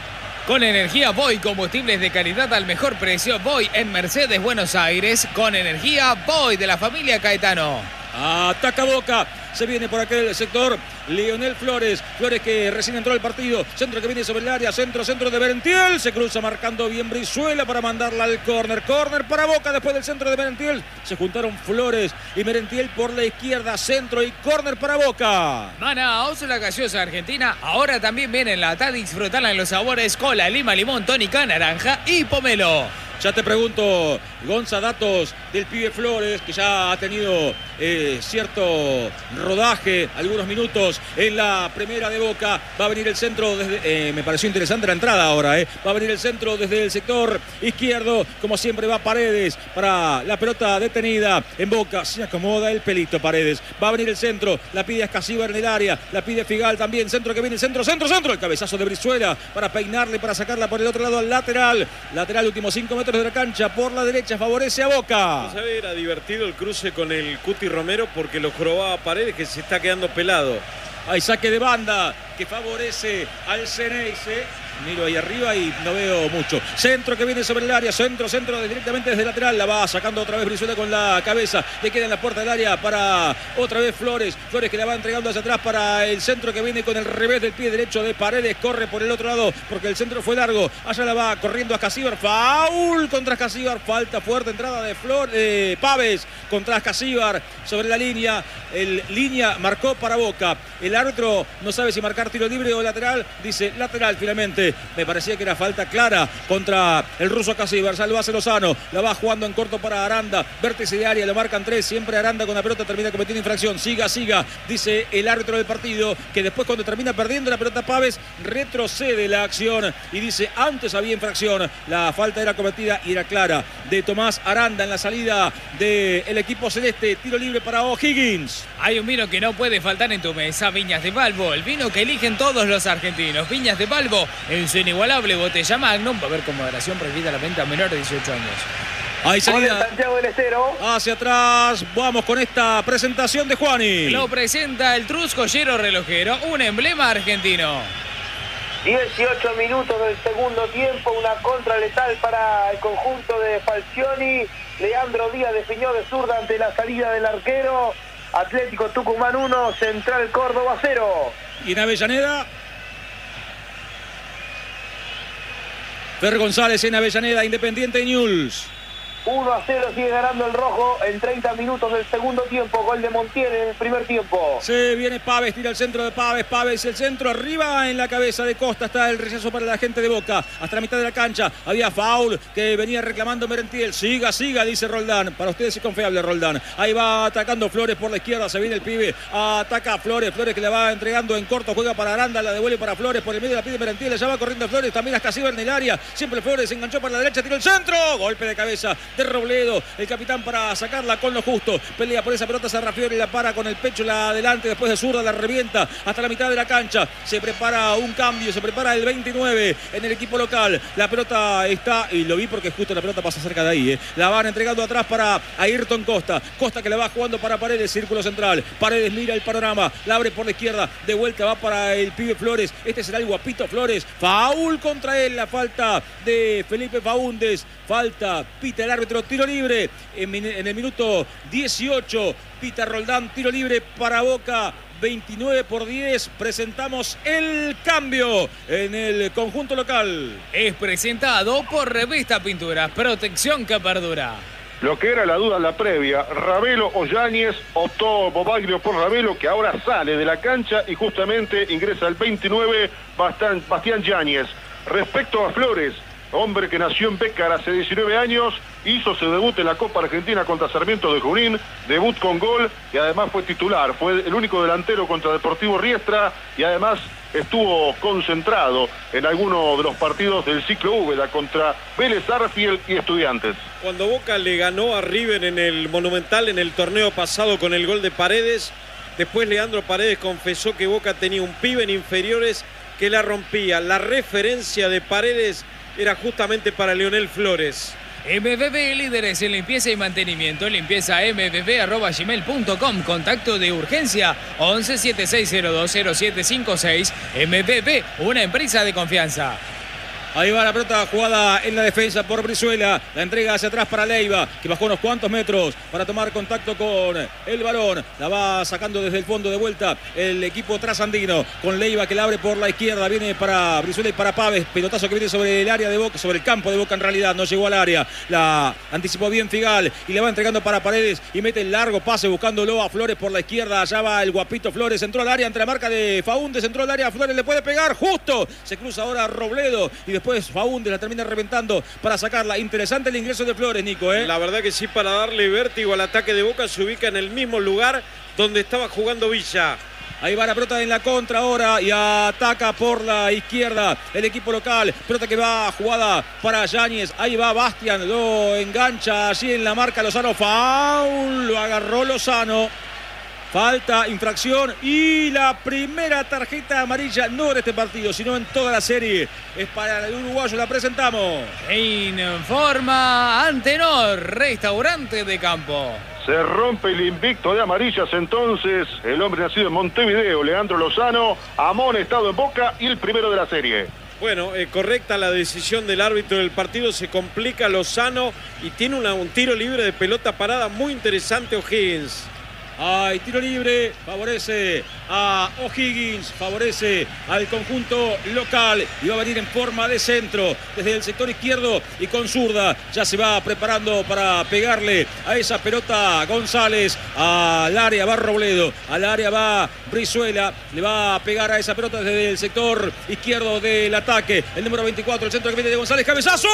Con energía Voy, combustibles de calidad al mejor precio. Voy en Mercedes, Buenos Aires. Con energía Voy de la familia Caetano. Ataca Boca. Se viene por aquel sector Lionel Flores. Flores que recién entró al partido. Centro que viene sobre el área. Centro, centro de Merentiel. Se cruza marcando bien Brizuela para mandarla al córner. Córner para Boca después del centro de Merentiel. Se juntaron Flores y Merentiel por la izquierda. Centro y córner para Boca. Manaos, la gaseosa argentina. Ahora también viene en lata. Disfrutarla en los sabores cola, lima, limón, tónica, naranja y pomelo. Ya te pregunto, Gonza, datos del pibe Flores, que ya ha tenido eh, cierto rodaje, algunos minutos en la primera de Boca. Va a venir el centro, desde, eh, me pareció interesante la entrada ahora, eh. va a venir el centro desde el sector izquierdo. Como siempre va Paredes para la pelota detenida en Boca. Se acomoda el pelito Paredes. Va a venir el centro, la pide Escasíbar en el área, la pide Figal también. Centro que viene, centro, centro, centro. El cabezazo de Brizuela para peinarle, para sacarla por el otro lado al lateral. Lateral, últimos cinco metros de la cancha por la derecha, favorece a Boca. ¿Sabe? Era divertido el cruce con el Cuti Romero porque lo jorobaba Paredes, que se está quedando pelado. Hay saque de banda que favorece al Ceneice. Miro ahí arriba y no veo mucho. Centro que viene sobre el área. Centro, centro directamente desde lateral. La va sacando otra vez Brizuela con la cabeza. Le queda en la puerta del área para otra vez Flores. Flores que la va entregando hacia atrás para el centro que viene con el revés del pie derecho de Paredes. Corre por el otro lado porque el centro fue largo. Allá la va corriendo a Escasíbar. Foul contra Escasíbar. Falta fuerte. Entrada de Flor, eh, Paves contra Escasíbar sobre la línea. El línea marcó para Boca. El árbitro no sabe si marcar tiro libre o lateral. Dice lateral finalmente. Me parecía que era falta clara contra el ruso Escasíbar. Lo hace Lozano. La va jugando en corto para Aranda. Vértice de área. Lo marcan tres. Siempre Aranda con la pelota termina cometiendo infracción. Siga, siga. Dice el árbitro del partido que después cuando termina perdiendo la pelota Paves retrocede la acción y dice antes había infracción. La falta era cometida y era clara de Tomás Aranda en la salida del equipo celeste. Tiro libre para O'Higgins. Hay un vino que no puede faltar en tu mesa. Viñas de Balbo. El vino que eligen todos los argentinos. Viñas de Balbo. En su inigualable botella Magnum. Va a haber con moderación prohibida la venta a menores de dieciocho años. Hay salida Santiago del Estero. hacia atrás. Vamos con esta presentación de Juani. Lo presenta el Trus Joyero Relojero, un emblema argentino. dieciocho minutos del segundo tiempo, una contra letal para el conjunto de Falcioni. Leandro Díaz definió de zurda ante la salida del arquero. Atlético Tucumán uno, Central Córdoba cero. Y en Avellaneda, Fer González en Avellaneda, Independiente Newell's. uno a cero sigue ganando el rojo en treinta minutos del segundo tiempo. Gol de Montiel en el primer tiempo. Se viene Paves, tira el centro de Paves. Paves el centro, arriba en la cabeza de Costa. Está el rechazo para la gente de Boca. Hasta la mitad de la cancha había foul que venía reclamando Merentiel. Siga, siga, dice Roldán. Para ustedes es confiable Roldán. Ahí va atacando Flores por la izquierda. Se viene el pibe. Ataca Flores. Flores que la va entregando en corto. Juega para Aranda. La devuelve para Flores. Por el medio la pide Merentiel. Allá va corriendo Flores. También Escasíbar en el área. Siempre Flores se enganchó para la derecha. Tiró el centro. Golpe de cabeza de Robledo, el capitán, para sacarla con lo justo. Pelea por esa pelota Sarrafiori, la para con el pecho, la adelante, después de zurda la revienta hasta la mitad de la cancha. Se prepara un cambio, se prepara el veintinueve en el equipo local. La pelota está, y lo vi porque justo la pelota pasa cerca de ahí, ¿eh? La van entregando atrás para Ayrton Costa. Costa que la va jugando para Paredes, círculo central. Paredes mira el panorama, la abre por la izquierda, de vuelta va para el pibe Flores. Este será el guapito Flores. Faul contra él, la falta de Felipe Faúndez. Falta, pita el árbitro, tiro libre en, en el minuto dieciocho. Pita Roldán, tiro libre para Boca. veintinueve por diez. Presentamos el cambio en el conjunto local. Es presentado por Revista Pinturas, protección que perdura. Lo que era la duda en la previa, Ravelo o Yáñez, optó Bobaglio por Ravelo, que ahora sale de la cancha y justamente ingresa el veintinueve, Bastián Yáñez. Respecto a Flores, hombre que nació en Pécar hace diecinueve años, hizo su debut en la Copa Argentina contra Sarmiento de Junín, debut con gol y además fue titular, fue el único delantero contra Deportivo Riestra y además estuvo concentrado en alguno de los partidos del ciclo Úbeda contra Vélez Arfiel y Estudiantes. Cuando Boca le ganó a River en el Monumental en el torneo pasado con el gol de Paredes, después Leandro Paredes confesó que Boca tenía un pibe en inferiores que la rompía. La referencia de Paredes era justamente para Leonel Flores. M B B, líderes en limpieza y mantenimiento. Limpieza m b b arroba gmail punto com. Contacto de urgencia once setenta y seis cero dos cero siete cinco seis. M B B, una empresa de confianza. Ahí va la pelota jugada en la defensa por Brizuela. La entrega hacia atrás para Leiva, que bajó unos cuantos metros para tomar contacto con el balón. La va sacando desde el fondo de vuelta el equipo trasandino. Con Leiva que la abre por la izquierda. Viene para Brizuela y para Paves. Pelotazo que viene sobre el área de Boca, sobre el campo de Boca en realidad. No llegó al área. La anticipó bien Figal y le va entregando para Paredes y mete el largo pase buscándolo a Flores por la izquierda. Allá va el guapito Flores. Entró al área ante la marca de Faúndez. Entró al área. Flores le puede pegar justo. Se cruza ahora Robledo y después Después Faúndez la termina reventando para sacarla. Interesante el ingreso de Flores, Nico, ¿eh? La verdad que sí, para darle vértigo al ataque de Boca, se ubica en el mismo lugar donde estaba jugando Villa. Ahí va la pelota en la contra ahora y ataca por la izquierda el equipo local. Pelota que va jugada para Yáñez. Ahí va Bastian, lo engancha allí en la marca Lozano. Foul, lo agarró Lozano. Falta, infracción y la primera tarjeta amarilla, no en este partido, sino en toda la serie. Es para el uruguayo, la presentamos. Informa Antenor, restaurante de campo. Se rompe el invicto de amarillas entonces. El hombre nacido en Montevideo, Leandro Lozano, amonestado en Boca y el primero de la serie. Bueno, eh, correcta la decisión del árbitro del partido, se complica Lozano y tiene una, un tiro libre de pelota parada muy interesante O'Higgins. Hay tiro libre, favorece a O'Higgins, favorece al conjunto local y va a venir en forma de centro desde el sector izquierdo y con zurda. Ya se va preparando para pegarle a esa pelota González. Al área va Robledo, al área va Brizuela, le va a pegar a esa pelota desde el sector izquierdo del ataque. El número veinticuatro, el centro que viene de González, cabezazo.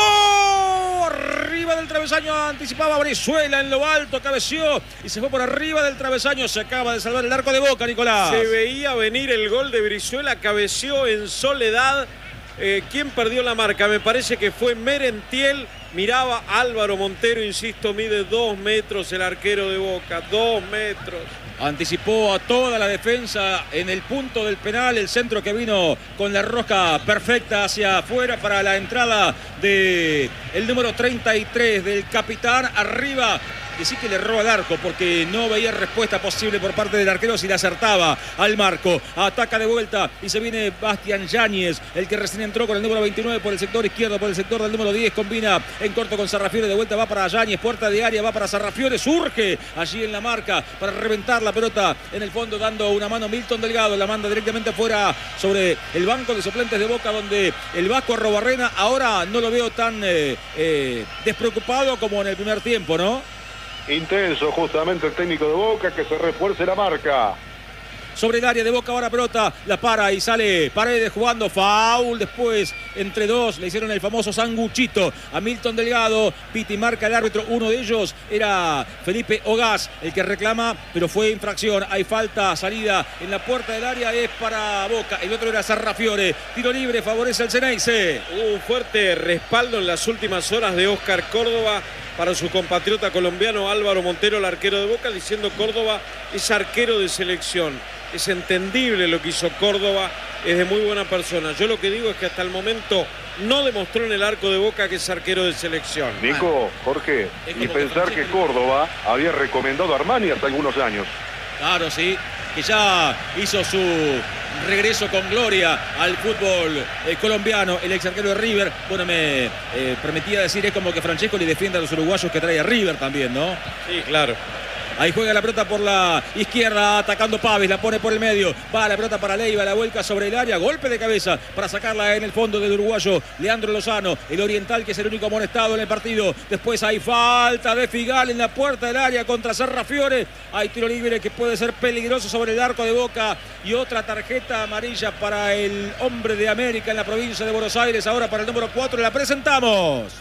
Arriba del travesaño, anticipaba Brizuela en lo alto, cabeció y se fue por arriba del travesaño. Se acaba de salvar el arco de Boca, Nicolás. Se veía venir el gol de Brizuela, cabeció en soledad. Eh, ¿Quién perdió la marca? Me parece que fue Merentiel. Miraba Álvaro Montero, insisto, mide dos metros el arquero de Boca, dos metros. Anticipó a toda la defensa en el punto del penal, el centro que vino con la rosca perfecta hacia afuera para la entrada de el número treinta y tres del capitán. Arriba, que sí que le roba el arco porque no veía respuesta posible por parte del arquero si le acertaba al marco. Ataca de vuelta y se viene Bastian Yáñez, el que recién entró con el número veintinueve por el sector izquierdo, por el sector del número diez, combina en corto con Sarrafiore, de vuelta va para Yáñez, puerta de área, va para Sarrafiore, surge allí en la marca para reventar la pelota en el fondo, dando una mano Milton Delgado, la manda directamente afuera sobre el banco de suplentes de Boca, donde el Vasco Arrobarrena ahora no lo veo tan eh, eh, despreocupado como en el primer tiempo, ¿no? Intenso justamente el técnico de Boca, que se refuerce la marca. Sobre el área de Boca ahora pelota, la para y sale Paredes jugando, foul después entre dos, le hicieron el famoso sanguchito a Milton Delgado. Piti marca el árbitro, uno de ellos era Felipe Ogaz, el que reclama, pero fue infracción. Hay falta, salida en la puerta del área, es para Boca, el otro era Sarrafiore. Tiro libre, favorece al Ceneice. Hubo un fuerte respaldo en las últimas horas de Oscar Córdoba para su compatriota colombiano Álvaro Montero, el arquero de Boca, diciendo Córdoba es arquero de selección. Es entendible lo que hizo Córdoba, es de muy buena persona. Yo lo que digo es que hasta el momento no demostró en el arco de Boca que es arquero de selección. Nico, Jorge, y pensar que Córdoba había recomendado a Armani hace algunos años. Claro, sí, que ya hizo su regreso con gloria al fútbol eh, colombiano, el ex arquero de River. Bueno, me eh, permitía decir, es como que Francesco le defiende a los uruguayos que trae a River también, ¿no? Sí, claro. Ahí juega la pelota por la izquierda, atacando Paves, la pone por el medio, va la pelota para Leiva, la vuelca sobre el área, golpe de cabeza para sacarla en el fondo del uruguayo Leandro Lozano, el oriental, que es el único amonestado en el partido. Después hay falta de Figal en la puerta del área contra Sarrafiore, hay tiro libre que puede ser peligroso sobre el arco de Boca y otra tarjeta amarilla para el hombre de América en la provincia de Buenos Aires. Ahora para el número cuatro la presentamos.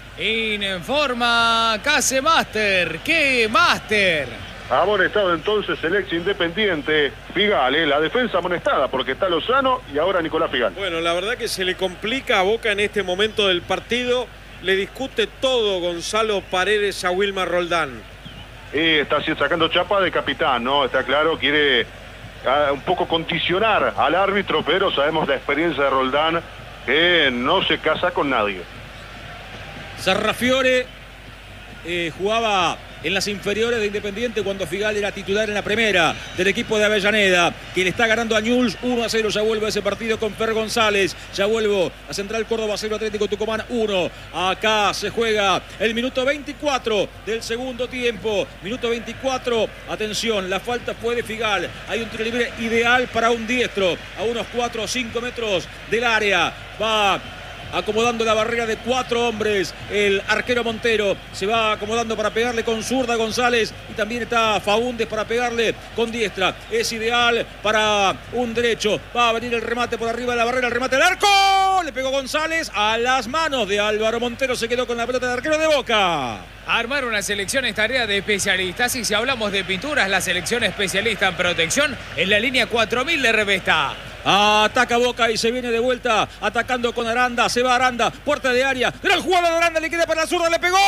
Informa Case Master, ¿qué Master? Amonestado entonces el ex Independiente Figal, ¿eh? La defensa amonestada porque está Lozano y ahora Nicolás Figal. Bueno, la verdad que se le complica a Boca en este momento del partido. Le discute todo Gonzalo Paredes a Wilmar Roldán. Y está así sacando chapa de capitán, ¿no? Está claro, quiere uh, un poco condicionar al árbitro, pero sabemos la experiencia de Roldán, que no se casa con nadie. Sarrafiore eh, jugaba en las inferiores de Independiente cuando Figal era titular en la primera del equipo de Avellaneda, que le está ganando a Newell's uno a cero. Ya vuelve a ese partido con Fer González. Ya vuelvo a Central Córdoba cero, Atlético Tucumán uno. Acá se juega el minuto veinticuatro del segundo tiempo. Minuto veinticuatro. Atención, la falta fue de Figal. Hay un tiro libre ideal para un diestro a unos cuatro o cinco metros del área. Va acomodando la barrera de cuatro hombres. El arquero Montero se va acomodando para pegarle con zurda a González. Y también está Faúndez para pegarle con diestra. Es ideal para un derecho. Va a venir el remate por arriba de la barrera. El remate del arco. Le pegó González a las manos de Álvaro Montero. Se quedó con la pelota de arquero de Boca. Armar una selección es tarea de especialistas. Y si hablamos de pinturas, la selección especialista en protección es la línea cuatro mil de Revesta. Ataca Boca y se viene de vuelta atacando con Aranda. Se va Aranda, puerta de área. Gran jugada de Aranda, le queda para la zurda, le pegó.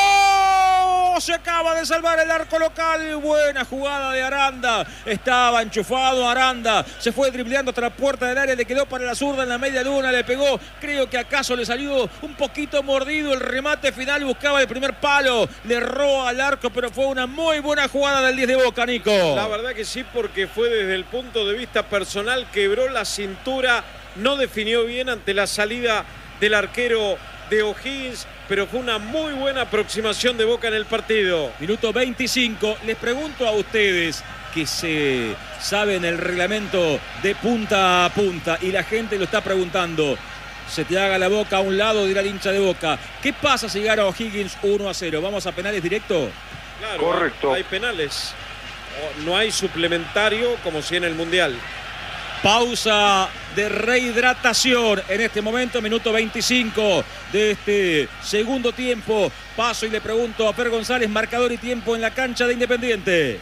Se acaba de salvar el arco local. Buena jugada de Aranda. Estaba enchufado Aranda. Se fue dribleando hasta la puerta del área. Le quedó para la zurda en la media luna. Le pegó. Creo que acaso le salió un poquito mordido el remate final. Buscaba el primer palo. Le erró al arco, pero fue una muy buena jugada del diez de Boca, Nico. La verdad que sí, porque fue desde el punto de vista personal. Quebró la cintura. No definió bien ante la salida del arquero de O'Higgins, pero fue una muy buena aproximación de Boca en el partido. Minuto veinticinco. Les pregunto a ustedes que se saben el reglamento de punta a punta y la gente lo está preguntando. Se te haga la boca a un lado, dirá el hincha de Boca. ¿Qué pasa si gana O'Higgins uno a cero? ¿Vamos a penales directo? Claro, correcto. Hay penales. No hay suplementario como si en el Mundial. Pausa de rehidratación en este momento, minuto veinticinco de este segundo tiempo. Paso y le pregunto a Fer González, marcador y tiempo en la cancha de Independiente.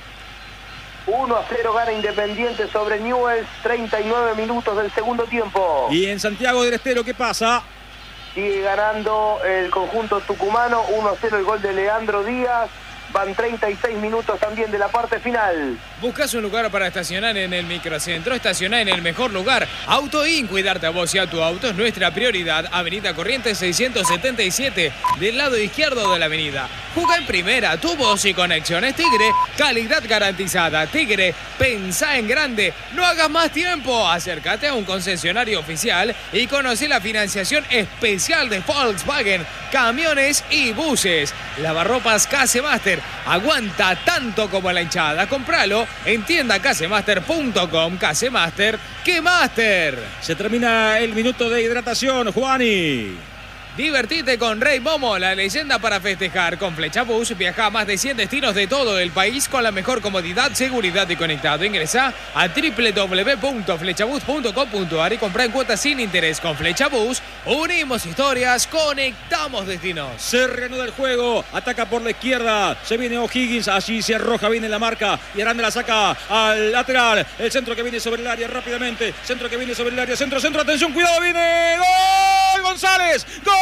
uno a cero gana Independiente sobre Newell's, treinta y nueve minutos del segundo tiempo. Y en Santiago del Estero, ¿qué pasa? Sigue ganando el conjunto tucumano, uno a cero el gol de Leandro Díaz. Van treinta y seis minutos también de la parte final. Buscas un lugar para estacionar en el microcentro, estacionar en el mejor lugar. AutoIn, cuidarte a vos y a tu auto es nuestra prioridad. Avenida Corrientes seiscientos setenta y siete, del lado izquierdo de la avenida. Juega en primera, tu voz y conexiones Tigre, calidad garantizada. Tigre, pensá en grande, no hagas más tiempo. Acércate a un concesionario oficial y conoce la financiación especial de Volkswagen, camiones y buses. Lavarropas Casemaster, aguanta tanto como la hinchada. Compralo en tienda casemaster punto com. Casemaster, ¡qué máster! Se termina el minuto de hidratación, Juani. Divertite con Rey Momo, la leyenda para festejar. Con Flechabús viaja a más de cien destinos de todo el país con la mejor comodidad, seguridad y conectado. Ingresa a doble u doble u doble u punto flechabús punto com punto a r y compra en cuotas sin interés. Con Flechabús unimos historias, conectamos destinos. Se reanuda el juego, ataca por la izquierda, se viene O'Higgins, allí se arroja, viene la marca y Aranda la saca al lateral. El centro que viene sobre el área rápidamente, centro que viene sobre el área, centro, centro, atención, cuidado, viene ¡gol! González, ¡gol!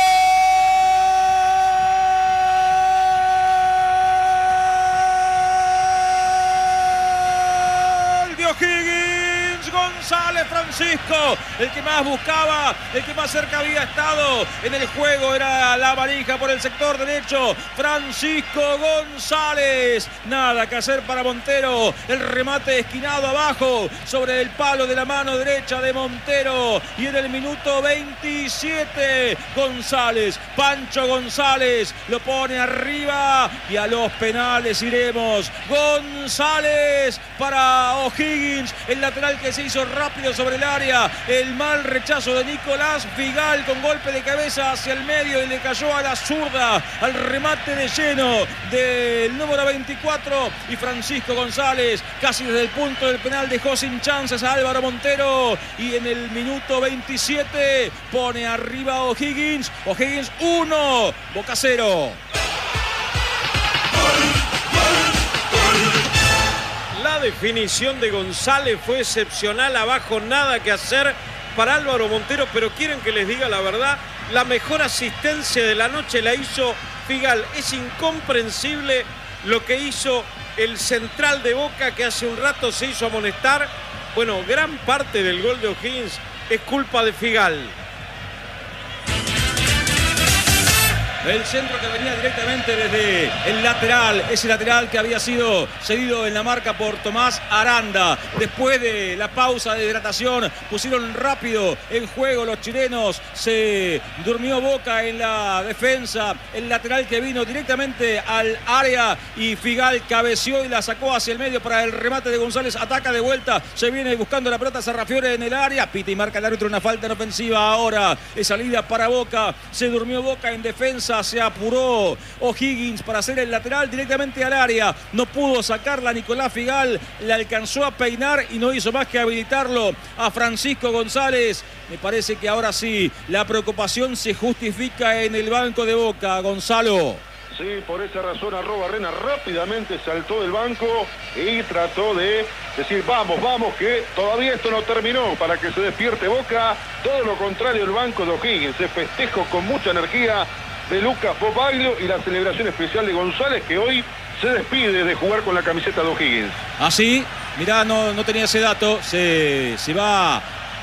De O'Higgins, González Francisco, el que más buscaba, el que más cerca había estado en el juego era la varija por el sector derecho. Francisco González, nada que hacer para Montero, el remate esquinado abajo sobre el palo de la mano derecha de Montero. Y en el minuto veintisiete González, Pancho González lo pone arriba y a los penales iremos. González para O'Higgins, el lateral que se hizo rápido sobre el área, el mal rechazo de Nicolás Figal con golpe de cabeza hacia el medio y le cayó a la zurda, al remate de lleno del número veinticuatro, y Francisco González casi desde el punto del penal dejó sin chances a Álvaro Montero, y en el minuto veintisiete pone arriba a O'Higgins. O'Higgins uno, Boca cero. La definición de González fue excepcional, abajo nada que hacer para Álvaro Montero, pero quieren que les diga la verdad, la mejor asistencia de la noche la hizo Figal. Es incomprensible lo que hizo el central de Boca, que hace un rato se hizo amonestar. Bueno, gran parte del gol de O'Higgins es culpa de Figal. El centro que venía directamente desde el lateral. Ese lateral que había sido cedido en la marca por Tomás Aranda. Después de la pausa de hidratación, pusieron rápido en juego los chilenos. Se durmió Boca en la defensa. El lateral que vino directamente al área y Figal cabeció y la sacó hacia el medio para el remate de González. Ataca de vuelta. Se viene buscando la pelota Sarrafiore en el área. Pita y marca el árbitro una falta en ofensiva ahora. Es salida para Boca. Se durmió Boca en defensa. Se apuró O'Higgins para hacer el lateral directamente al área. No pudo sacarla Nicolás Figal. Le alcanzó a peinar y no hizo más que habilitarlo a Francisco González. Me parece que ahora sí la preocupación se justifica en el banco de Boca, Gonzalo. Sí, por esa razón Arruabarrena rápidamente saltó del banco y trató de decir vamos, vamos, que todavía esto no terminó, para que se despierte Boca. Todo lo contrario el banco de O'Higgins, se festejo con mucha energía de Lucas Bobaglio y la celebración especial de González, que hoy se despide de jugar con la camiseta de O'Higgins. Ah, sí, mirá, no, no tenía ese dato, se, se va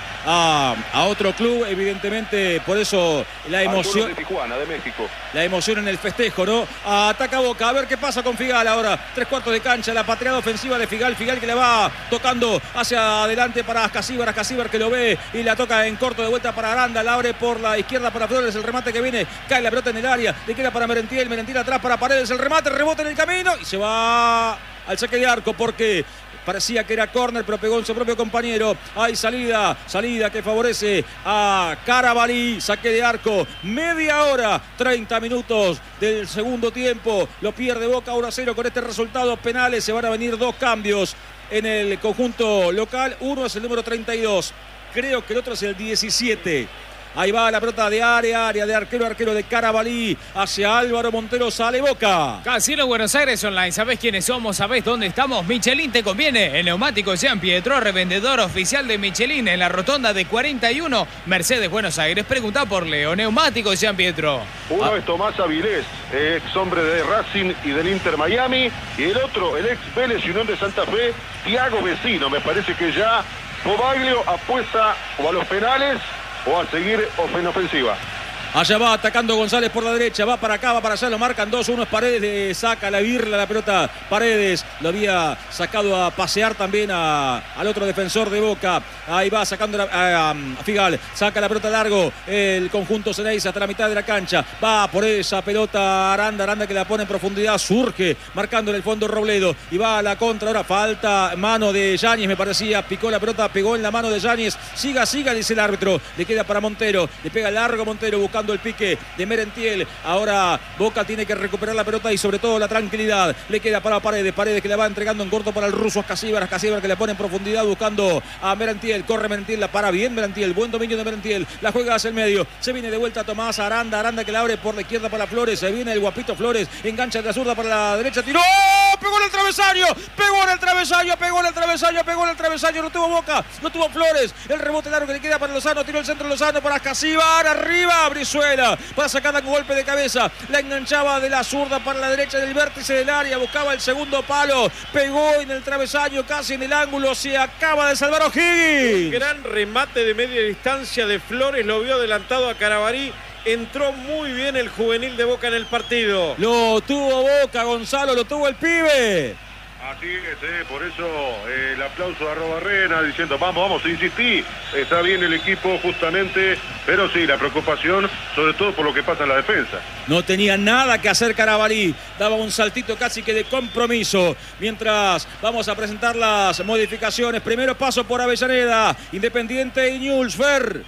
A, a otro club, evidentemente, por eso la emoción. De Tijuana, de México. La emoción en el festejo, ¿no? Ataca Boca, a ver qué pasa con Figal ahora. Tres cuartos de cancha, la pateada ofensiva de Figal. Figal que la va tocando hacia adelante para Ascasíbar. Ascasíbar que lo ve y la toca en corto de vuelta para Aranda. La abre por la izquierda para Flores. El remate que viene, cae la pelota en el área. Le queda para Merentiel. Merentiel atrás para Paredes. El remate, rebote en el camino y se va al saque de arco porque parecía que era córner, pero pegó en su propio compañero. Hay salida, salida que favorece a Carabalí. Saque de arco, media hora, treinta minutos del segundo tiempo. Lo pierde Boca uno a cero con este resultado. Penales, se van a venir dos cambios en el conjunto local. Uno es el número treinta y dos. Creo que el otro es el diecisiete. Ahí va la pelota de área, área de arquero, arquero de Carabalí. Hacia Álvaro Montero, sale Boca. Casino Buenos Aires Online, ¿sabés quiénes somos? ¿Sabés dónde estamos? Michelin te conviene. El neumático Jean Pietro, revendedor oficial de Michelin en la rotonda de cuarenta y uno, Mercedes, Buenos Aires. Preguntá por Leo. Neumático Jean Pietro. Uno ah. es Tomás Avilés, ex hombre de Racing y del Inter Miami. Y el otro, el ex Vélez y Unión de Santa Fe, Thiago Vecino. Me parece que ya Bobaglio apuesta o a los penales o a seguir en ofensiva. Allá va atacando González por la derecha, va para acá, va para allá, lo marcan dos, uno es Paredes, le saca la birla la pelota Paredes, lo había sacado a pasear también a, al otro defensor de Boca. Ahí va sacando la, a, a Figal, saca la pelota largo el conjunto Ceneice hasta la mitad de la cancha, va por esa pelota Aranda, Aranda que la pone en profundidad, surge marcando en el fondo Robledo y va a la contra, ahora falta mano de Yáñez, me parecía, picó la pelota, pegó en la mano de Yáñez, siga, siga, dice el árbitro, le queda para Montero, le pega largo Montero buscando el pique de Merentiel. Ahora Boca tiene que recuperar la pelota y sobre todo la tranquilidad. Le queda para Paredes, Paredes que la va entregando en corto para el ruso Ascasíbar, Ascasíbar que le pone en profundidad buscando a Merentiel, corre Merentiel, la para bien Merentiel, buen dominio de Merentiel, la juega hacia el medio, se viene de vuelta Tomás Aranda, Aranda que la abre por la izquierda para Flores, se viene el guapito Flores, engancha de la zurda para la derecha, tiró, pegó en el travesaño, pegó en el travesaño, pegó en el travesaño, pegó en el travesaño, no tuvo Boca, no tuvo Flores, el rebote largo que le queda para Lozano, tiró el centro Lozano para Ascasíbar, arriba Brizuela, para sacarla con golpe de cabeza, la enganchaba de la zurda para la derecha del vértice del área, buscaba el segundo palo, pegó en el travesaño, casi en el ángulo, se acaba de salvar O'Higgins. Un gran remate de media distancia de Flores, lo vio adelantado a Carabalí. Entró muy bien el juvenil de Boca en el partido. Lo tuvo Boca, Gonzalo, lo tuvo el pibe. Así es, eh, por eso eh, el aplauso a Arruabarrena diciendo vamos, vamos, insistí, está bien el equipo justamente, pero sí, la preocupación sobre todo por lo que pasa en la defensa. No tenía nada que hacer Carabalí, daba un saltito casi que de compromiso, mientras vamos a presentar las modificaciones. Primero paso por Avellaneda, Independiente y Newell's. Fer.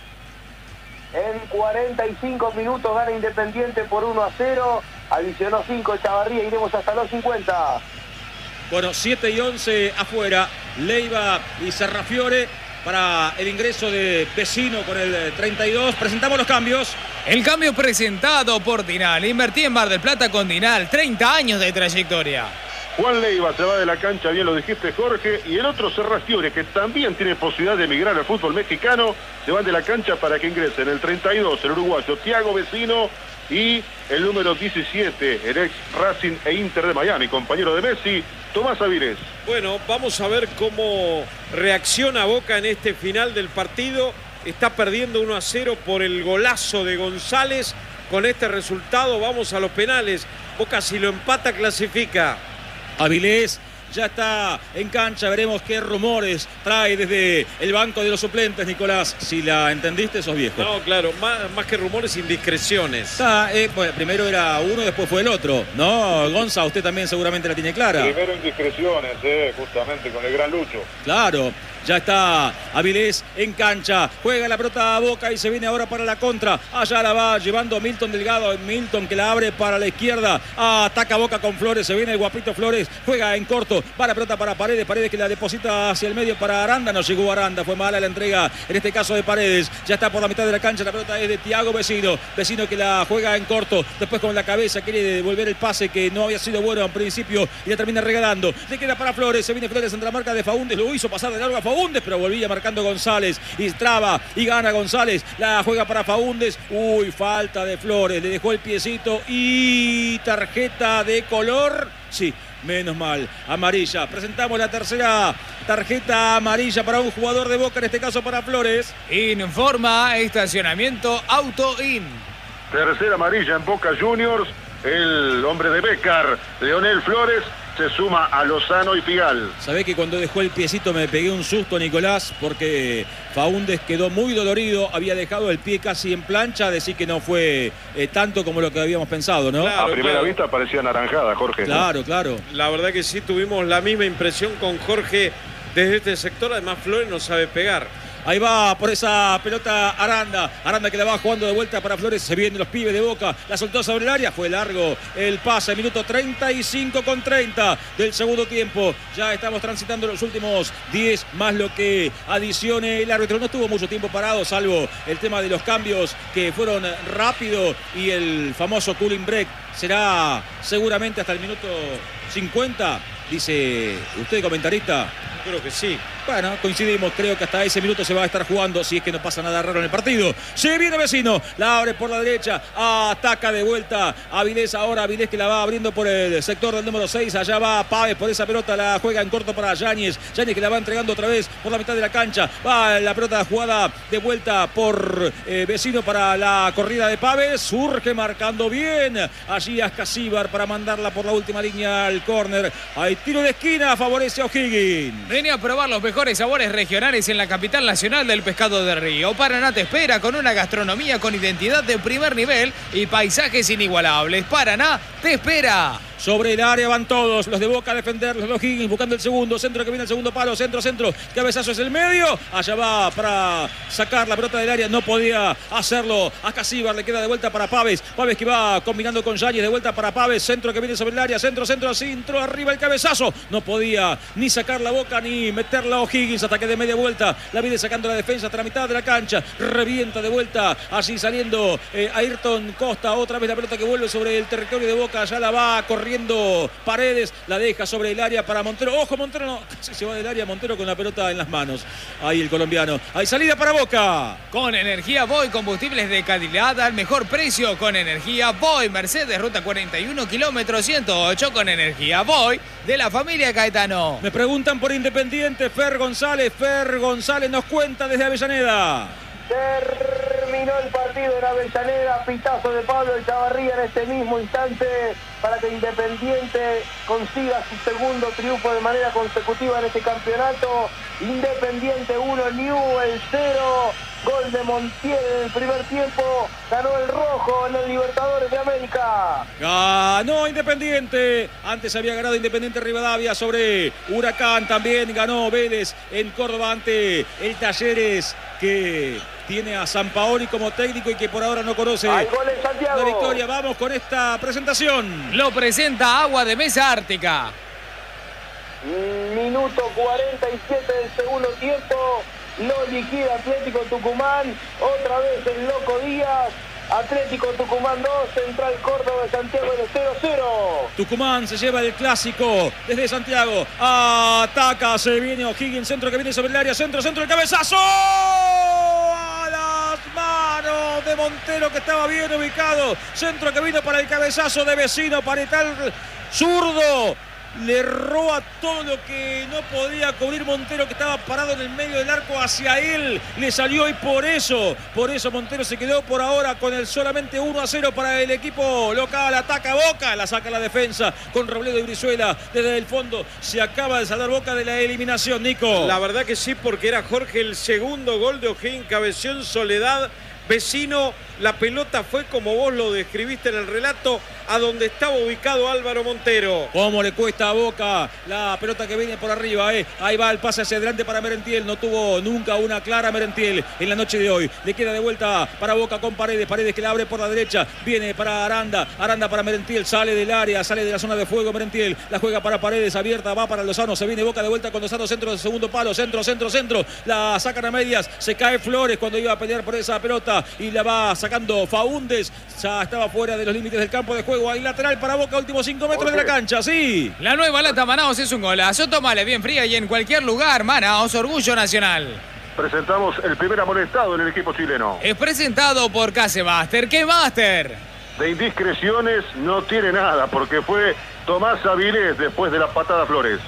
En cuarenta y cinco minutos gana Independiente por uno a cero, adicionó cinco Chavarría, iremos hasta los cincuenta. Bueno, siete y once afuera, Leiva y Sarrafiore para el ingreso de Vecino con el treinta y dos. Presentamos los cambios. El cambio presentado por Dinal. Invertí en Mar del Plata con Dinal, treinta años de trayectoria. Juan Leiva se va de la cancha, bien lo dijiste Jorge, y el otro Sarrafiore, que también tiene posibilidad de emigrar al fútbol mexicano, se van de la cancha para que ingrese en el treinta y dos el uruguayo Thiago Vecino y el número diecisiete, el ex Racing e Inter de Miami, compañero de Messi, Tomás Avilés. Bueno, vamos a ver cómo reacciona Boca en este final del partido. Está perdiendo uno a cero por el golazo de González. con este resultado vamos a los penales. Boca si lo empata clasifica. Avilés ya está en cancha, veremos qué rumores trae desde el banco de los suplentes, Nicolás. Si la entendiste, sos viejo. No, claro, más, más que rumores, indiscreciones. Está, eh, bueno, primero era uno, después fue el otro. No, Gonza, usted también seguramente la tiene clara. Primero indiscreciones, eh, justamente con el gran Lucho. Claro. Ya está Avilés en cancha. Juega la pelota a Boca y se viene ahora para la contra. Allá la va llevando Milton Delgado. Milton que la abre para la izquierda. Ataca Boca con Flores. Se viene el guapito Flores. Juega en corto. Va la pelota para Paredes. Paredes que la deposita hacia el medio para Aranda. No llegó Aranda. Fue mala la entrega. En este caso de Paredes. Ya está por la mitad de la cancha. La pelota es de Thiago Vecino. Vecino que la juega en corto. Después con la cabeza quiere devolver el pase que no había sido bueno al principio. Y la termina regalando. Le queda para Flores. Se viene Flores entre la marca de Faúndez. Lo hizo pasar de largo a Faúndez. Pero volvía marcando González y traba y gana González, la juega para Faúndez, uy, falta de Flores, le dejó el piecito y tarjeta de color, sí, menos mal, amarilla. Presentamos la tercera tarjeta amarilla para un jugador de Boca, en este caso para Flores. Informa estacionamiento Auto In. Tercera amarilla en Boca Juniors, el hombre de Bécar, Leonel Flores, se suma a Lozano y Figal. Sabés que cuando dejó el piecito me pegué un susto, Nicolás, porque Faúndez quedó muy dolorido, había dejado el pie casi en plancha, decir que no fue eh, tanto como lo que habíamos pensado, ¿no? Claro, a primera claro. vista parecía naranjada, Jorge. Claro, claro. La verdad que sí, tuvimos la misma impresión con Jorge desde este sector, además Flores no sabe pegar. Ahí va por esa pelota Aranda. Aranda que la va jugando de vuelta para Flores. Se vienen los pibes de Boca. La soltó sobre el área. Fue largo el pase. Minuto treinta y cinco con treinta del segundo tiempo. Ya estamos transitando los últimos diez más lo que adicione el árbitro. No estuvo mucho tiempo parado, salvo el tema de los cambios que fueron rápido y el famoso cooling break. Será seguramente hasta el minuto cincuenta, dice usted, comentarista. Creo que sí. Bueno, coincidimos, creo que hasta ese minuto se va a estar jugando, si es que no pasa nada raro en el partido. Se viene Vecino, la abre por la derecha, ataca de vuelta Avilés, ahora Avilés que la va abriendo por el sector del número seis, allá va Páez por esa pelota, la juega en corto para Yáñez, Yáñez que la va entregando otra vez por la mitad de la cancha, va la pelota jugada de vuelta por eh, Vecino para la corrida de Páez, surge marcando bien, allí Ascasíbar para mandarla por la última línea al córner, hay tiro de esquina, favorece a O'Higgins. Vení a probar los mejores sabores regionales en la capital nacional del pescado de río. Paraná te espera con una gastronomía con identidad de primer nivel y paisajes inigualables. Paraná te espera. Sobre el área van todos, los de Boca a defender, los de O'Higgins buscando el segundo, centro que viene el segundo palo, centro, centro, cabezazo es el medio, allá va para sacar la pelota del área, no podía hacerlo, Ascasíbar le queda de vuelta para Páez, Páez que va combinando con Yáñez, de vuelta para Páez, centro que viene sobre el área, centro, centro, centro, arriba el cabezazo, no podía ni sacar la Boca ni meterla a O'Higgins, hasta que de media vuelta la viene sacando la defensa hasta la mitad de la cancha, revienta de vuelta, allí saliendo eh, Ayrton Costa, otra vez la pelota que vuelve sobre el territorio de Boca, ya la va corriendo Paredes, la deja sobre el área para Montero. Ojo, Montero no, casi se va del área Montero con la pelota en las manos. Ahí el colombiano. Hay salida para Boca. Con Energía Boy, combustibles de calidad al mejor precio. Con Energía Boy, Mercedes, ruta cuarenta y uno, kilómetro ciento ocho. Con Energía Boy, de la familia Caetano. Me preguntan por Independiente, Fer González. Fer González nos cuenta desde Avellaneda. Terminó el partido en Avellaneda, pitazo de Pablo Echavarría en este mismo instante para que Independiente consiga su segundo triunfo de manera consecutiva en este campeonato. Independiente uno, Newell's cero, gol de Montiel en el primer tiempo, ganó el rojo en el Libertadores de América. Ganó Independiente, antes había ganado Independiente Rivadavia sobre Huracán, también ganó Vélez en Córdoba ante el Talleres, que tiene a Sampaoli como técnico y que por ahora no conoce la victoria. Vamos con esta presentación. Lo presenta Agua de Mesa Ártica. Minuto cuarenta y siete del segundo tiempo. Lo liquida Atlético Tucumán. Otra vez el Loco Díaz. Atlético Tucumán dos, Central Córdoba de Santiago de cero cero. Tucumán se lleva el clásico desde Santiago. Ataca, se viene O'Higgins, centro que viene sobre el área, centro, centro, el cabezazo. A las manos de Montero, que estaba bien ubicado. Centro que vino para el cabezazo de Vecino, Paretal zurdo. le roba todo lo que no podía cubrir Montero, que estaba parado en el medio del arco, hacia él le salió y por eso, por eso Montero se quedó por ahora con el solamente uno a cero para el equipo local. Ataca Boca, la saca la defensa con Robledo y Brizuela desde el fondo. Se acaba de salvar Boca de la eliminación, Nico. La verdad que sí, porque era Jorge el segundo gol de O'Higgins, cabeció en soledad. Vecino, la pelota fue como vos lo describiste en el relato, a donde estaba ubicado Álvaro Montero. Cómo le cuesta a Boca la pelota que viene por arriba, eh. Ahí va el pase hacia adelante para Merentiel. No tuvo nunca una clara Merentiel en la noche de hoy. Le queda de vuelta para Boca con Paredes. Paredes que la abre por la derecha. Viene para Aranda. Aranda para Merentiel. Sale del área, sale de la zona de fuego Merentiel. La juega para Paredes, abierta, va para Lozano. Se viene Boca de vuelta con Lozano. Centro de segundo palo. Centro, centro, centro. La sacan a medias. Se cae Flores cuando iba a pelear por esa pelota. Y la va sacando Faúndez. Ya estaba fuera de los límites del campo de juego. Ahí lateral para Boca, últimos cinco metros de la cancha, sí. La nueva lata Manaos es un golazo. Tómale bien fría y en cualquier lugar. Manaos, orgullo nacional. Presentamos el primer amonestado en el equipo chileno. Es presentado por Casemaster. ¿Qué Master? De indiscreciones no tiene nada, porque fue Tomás Avilés después de la patada Flores.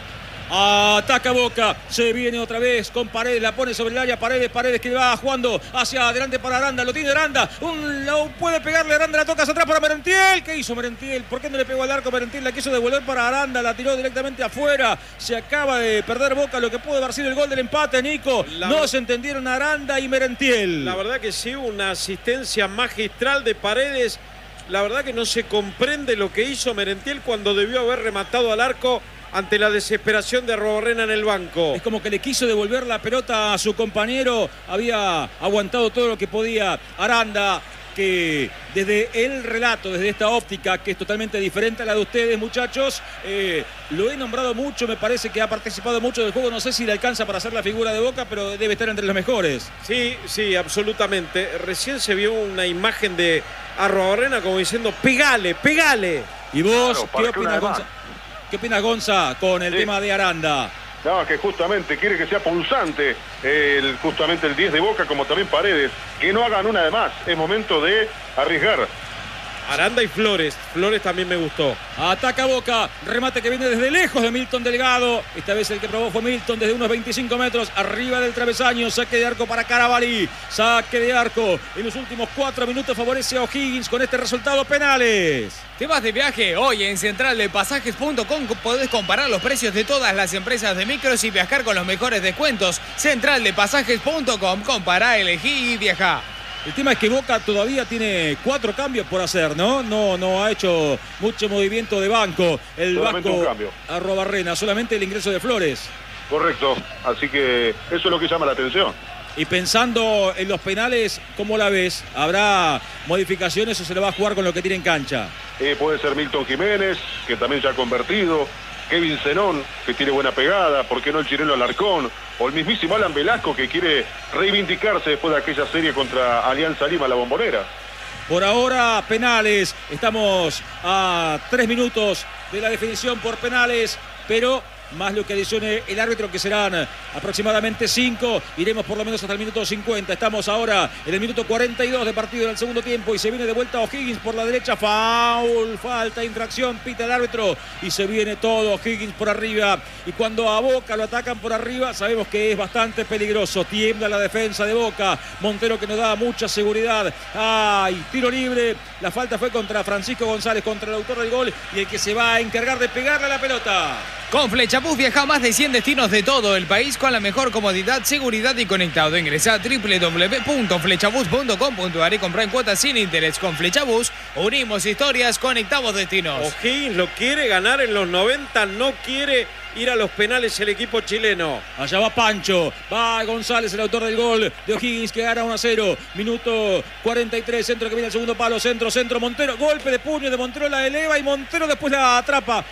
Ataca Boca, se viene otra vez con Paredes, la pone sobre el área, Paredes, Paredes que va jugando hacia adelante para Aranda, lo tiene Aranda, un, lo puede pegarle Aranda, la toca hacia atrás para Merentiel. ¿Qué hizo Merentiel? ¿Por qué no le pegó al arco? Merentiel la quiso devolver para Aranda, la tiró directamente afuera. Se acaba de perder Boca, lo que puede haber sido el gol del empate, Nico. La... No se entendieron Aranda y Merentiel. La verdad que sí, una asistencia magistral de Paredes. La verdad que no se comprende lo que hizo Merentiel cuando debió haber rematado al arco ante la desesperación de Arruabarrena en el banco. Es como que le quiso devolver la pelota a su compañero. Había aguantado todo lo que podía Aranda, que desde el relato, desde esta óptica, que es totalmente diferente a la de ustedes, muchachos, eh, lo he nombrado mucho, me parece que ha participado mucho del juego. No sé si le alcanza para hacer la figura de Boca, pero debe estar entre los mejores. Sí, sí, absolutamente. Recién se vio una imagen de Arruabarrena como diciendo, pegale, pegale. ¿Y vos claro, qué opinas, Gonza? ¿Qué opinas, Gonza, con el sí. tema de Aranda? No, que justamente quiere que sea punzante el, justamente el diez de Boca, como también Paredes. Que no hagan una de más. Es momento de arriesgar. Aranda y Flores. Flores también me gustó. Ataca Boca. Remate que viene desde lejos de Milton Delgado. Esta vez el que probó fue Milton desde unos veinticinco metros. Arriba del travesaño. Saque de arco para Carabalí. Saque de arco. En los últimos cuatro minutos favorece a O'Higgins con este resultado. Penales. ¿Te vas de viaje? Hoy en central de pasajes punto com podés comparar los precios de todas las empresas de micros y viajar con los mejores descuentos. central de pasajes punto com. Compará, elegí y viajá. El tema es que Boca todavía tiene cuatro cambios por hacer, ¿no? No, no ha hecho mucho movimiento de banco. El solamente banco un cambio. Arruabarrena, solamente el ingreso de Flores. Correcto, así que eso es lo que llama la atención. Y pensando en los penales, ¿cómo la ves? ¿Habrá modificaciones o se le va a jugar con lo que tiene en cancha? Eh, puede ser Milton Jiménez, que también ya ha convertido. Kevin Zenón, que tiene buena pegada. ¿Por qué no el chileno Alarcón? O el mismísimo Alan Velasco, que quiere reivindicarse después de aquella serie contra Alianza Lima, la Bombonera. Por ahora, penales. Estamos a tres minutos de la definición por penales, pero más lo que adicione el árbitro, que serán aproximadamente cinco. Iremos por lo menos hasta el minuto cincuenta. Estamos ahora en el minuto cuarenta y dos de partido del segundo tiempo y se viene de vuelta O'Higgins por la derecha. Foul, falta, infracción, pita el árbitro y se viene todo O'Higgins por arriba. Y cuando a Boca lo atacan por arriba, sabemos que es bastante peligroso. Tiembla la defensa de Boca. Montero, que nos da mucha seguridad. ¡Ay! Tiro libre. La falta fue contra Francisco González, contra el autor del gol, y el que se va a encargar de pegarle a la pelota. Con Flexabus viaja a más de cien destinos de todo el país con la mejor comodidad, seguridad y conectado. Ingresa a doble u doble u doble u punto flexabus punto com punto a r y compra en cuotas sin interés. Con Flexabus unimos historias, conectamos destinos. O'Higgins lo quiere ganar en los noventa, no quiere ir a los penales el equipo chileno. Allá va Pancho, va González, el autor del gol de O'Higgins, que gana uno a cero. Minuto cuarenta y tres, centro que viene al segundo palo, centro, centro, Montero, golpe de puño de Montero, la eleva y Montero después la atrapa.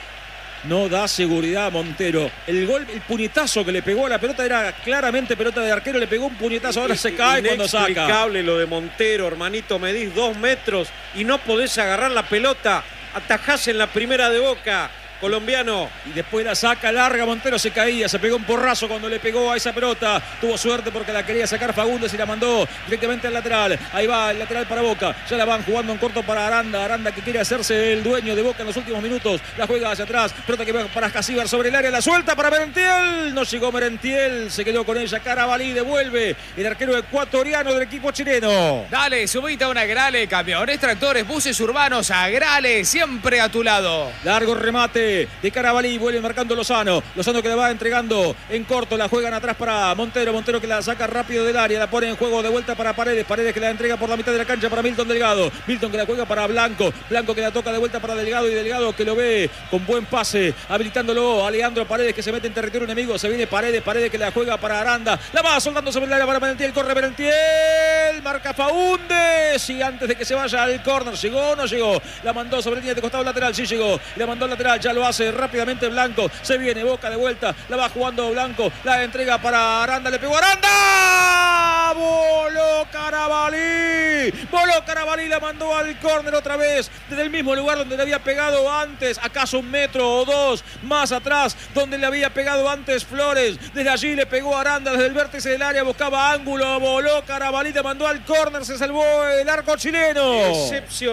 No da seguridad a Montero. El gol, el puñetazo que le pegó a la pelota era claramente pelota de arquero. Le pegó un puñetazo, ahora se cae cuando saca. Inexplicable lo de Montero, hermanito. Medís dos metros y no podés agarrar la pelota. Atajás en la primera de Boca. colombiano. Y después la saca larga, Montero se caía, se pegó un porrazo cuando le pegó a esa pelota. Tuvo suerte porque la quería sacar Fagundes y la mandó directamente al lateral. Ahí va el lateral para Boca. Ya la van jugando en corto para Aranda. Aranda que quiere hacerse el dueño de Boca en los últimos minutos. La juega hacia atrás. Pelota que va para Casíbar sobre el área. La suelta para Merentiel. No llegó Merentiel. Se quedó con ella. Carabalí devuelve el arquero ecuatoriano del equipo chileno. Dale, subite a una Grale. Camiones, tractores, buses urbanos. A Grale, siempre a tu lado. Largo remate de Carabalí. Vuelve marcando Lozano. Lozano que la va entregando en corto. La juegan atrás para Montero. Montero que la saca rápido del área. La pone en juego de vuelta para Paredes. Paredes que la entrega por la mitad de la cancha para Milton Delgado. Milton que la juega para Blanco. Blanco que la toca de vuelta para Delgado. Y Delgado que lo ve con buen pase. Habilitándolo a Leandro Paredes que se mete en territorio enemigo. Se viene Paredes. Paredes que la juega para Aranda. La va soltando sobre el área para Merentiel. Corre Merentiel. Marca Faúndes. Y antes de que se vaya al córner. ¿Llegó o no llegó? La mandó sobre línea de costado lateral. Sí llegó. La mandó al lateral. Ya lo hace rápidamente Blanco. Se viene Boca de vuelta. La va jugando Blanco. La entrega para Aranda. Le pegó Aranda. Voló Carabalí. Voló Carabalí. La mandó al córner otra vez. Desde el mismo lugar donde le había pegado antes. Acaso un metro o dos más atrás. Donde le había pegado antes Flores. Desde allí le pegó Aranda. Desde el vértice del área buscaba ángulo. Voló Carabalí. Le mandó al córner. Se salvó el arco chileno. Excepción.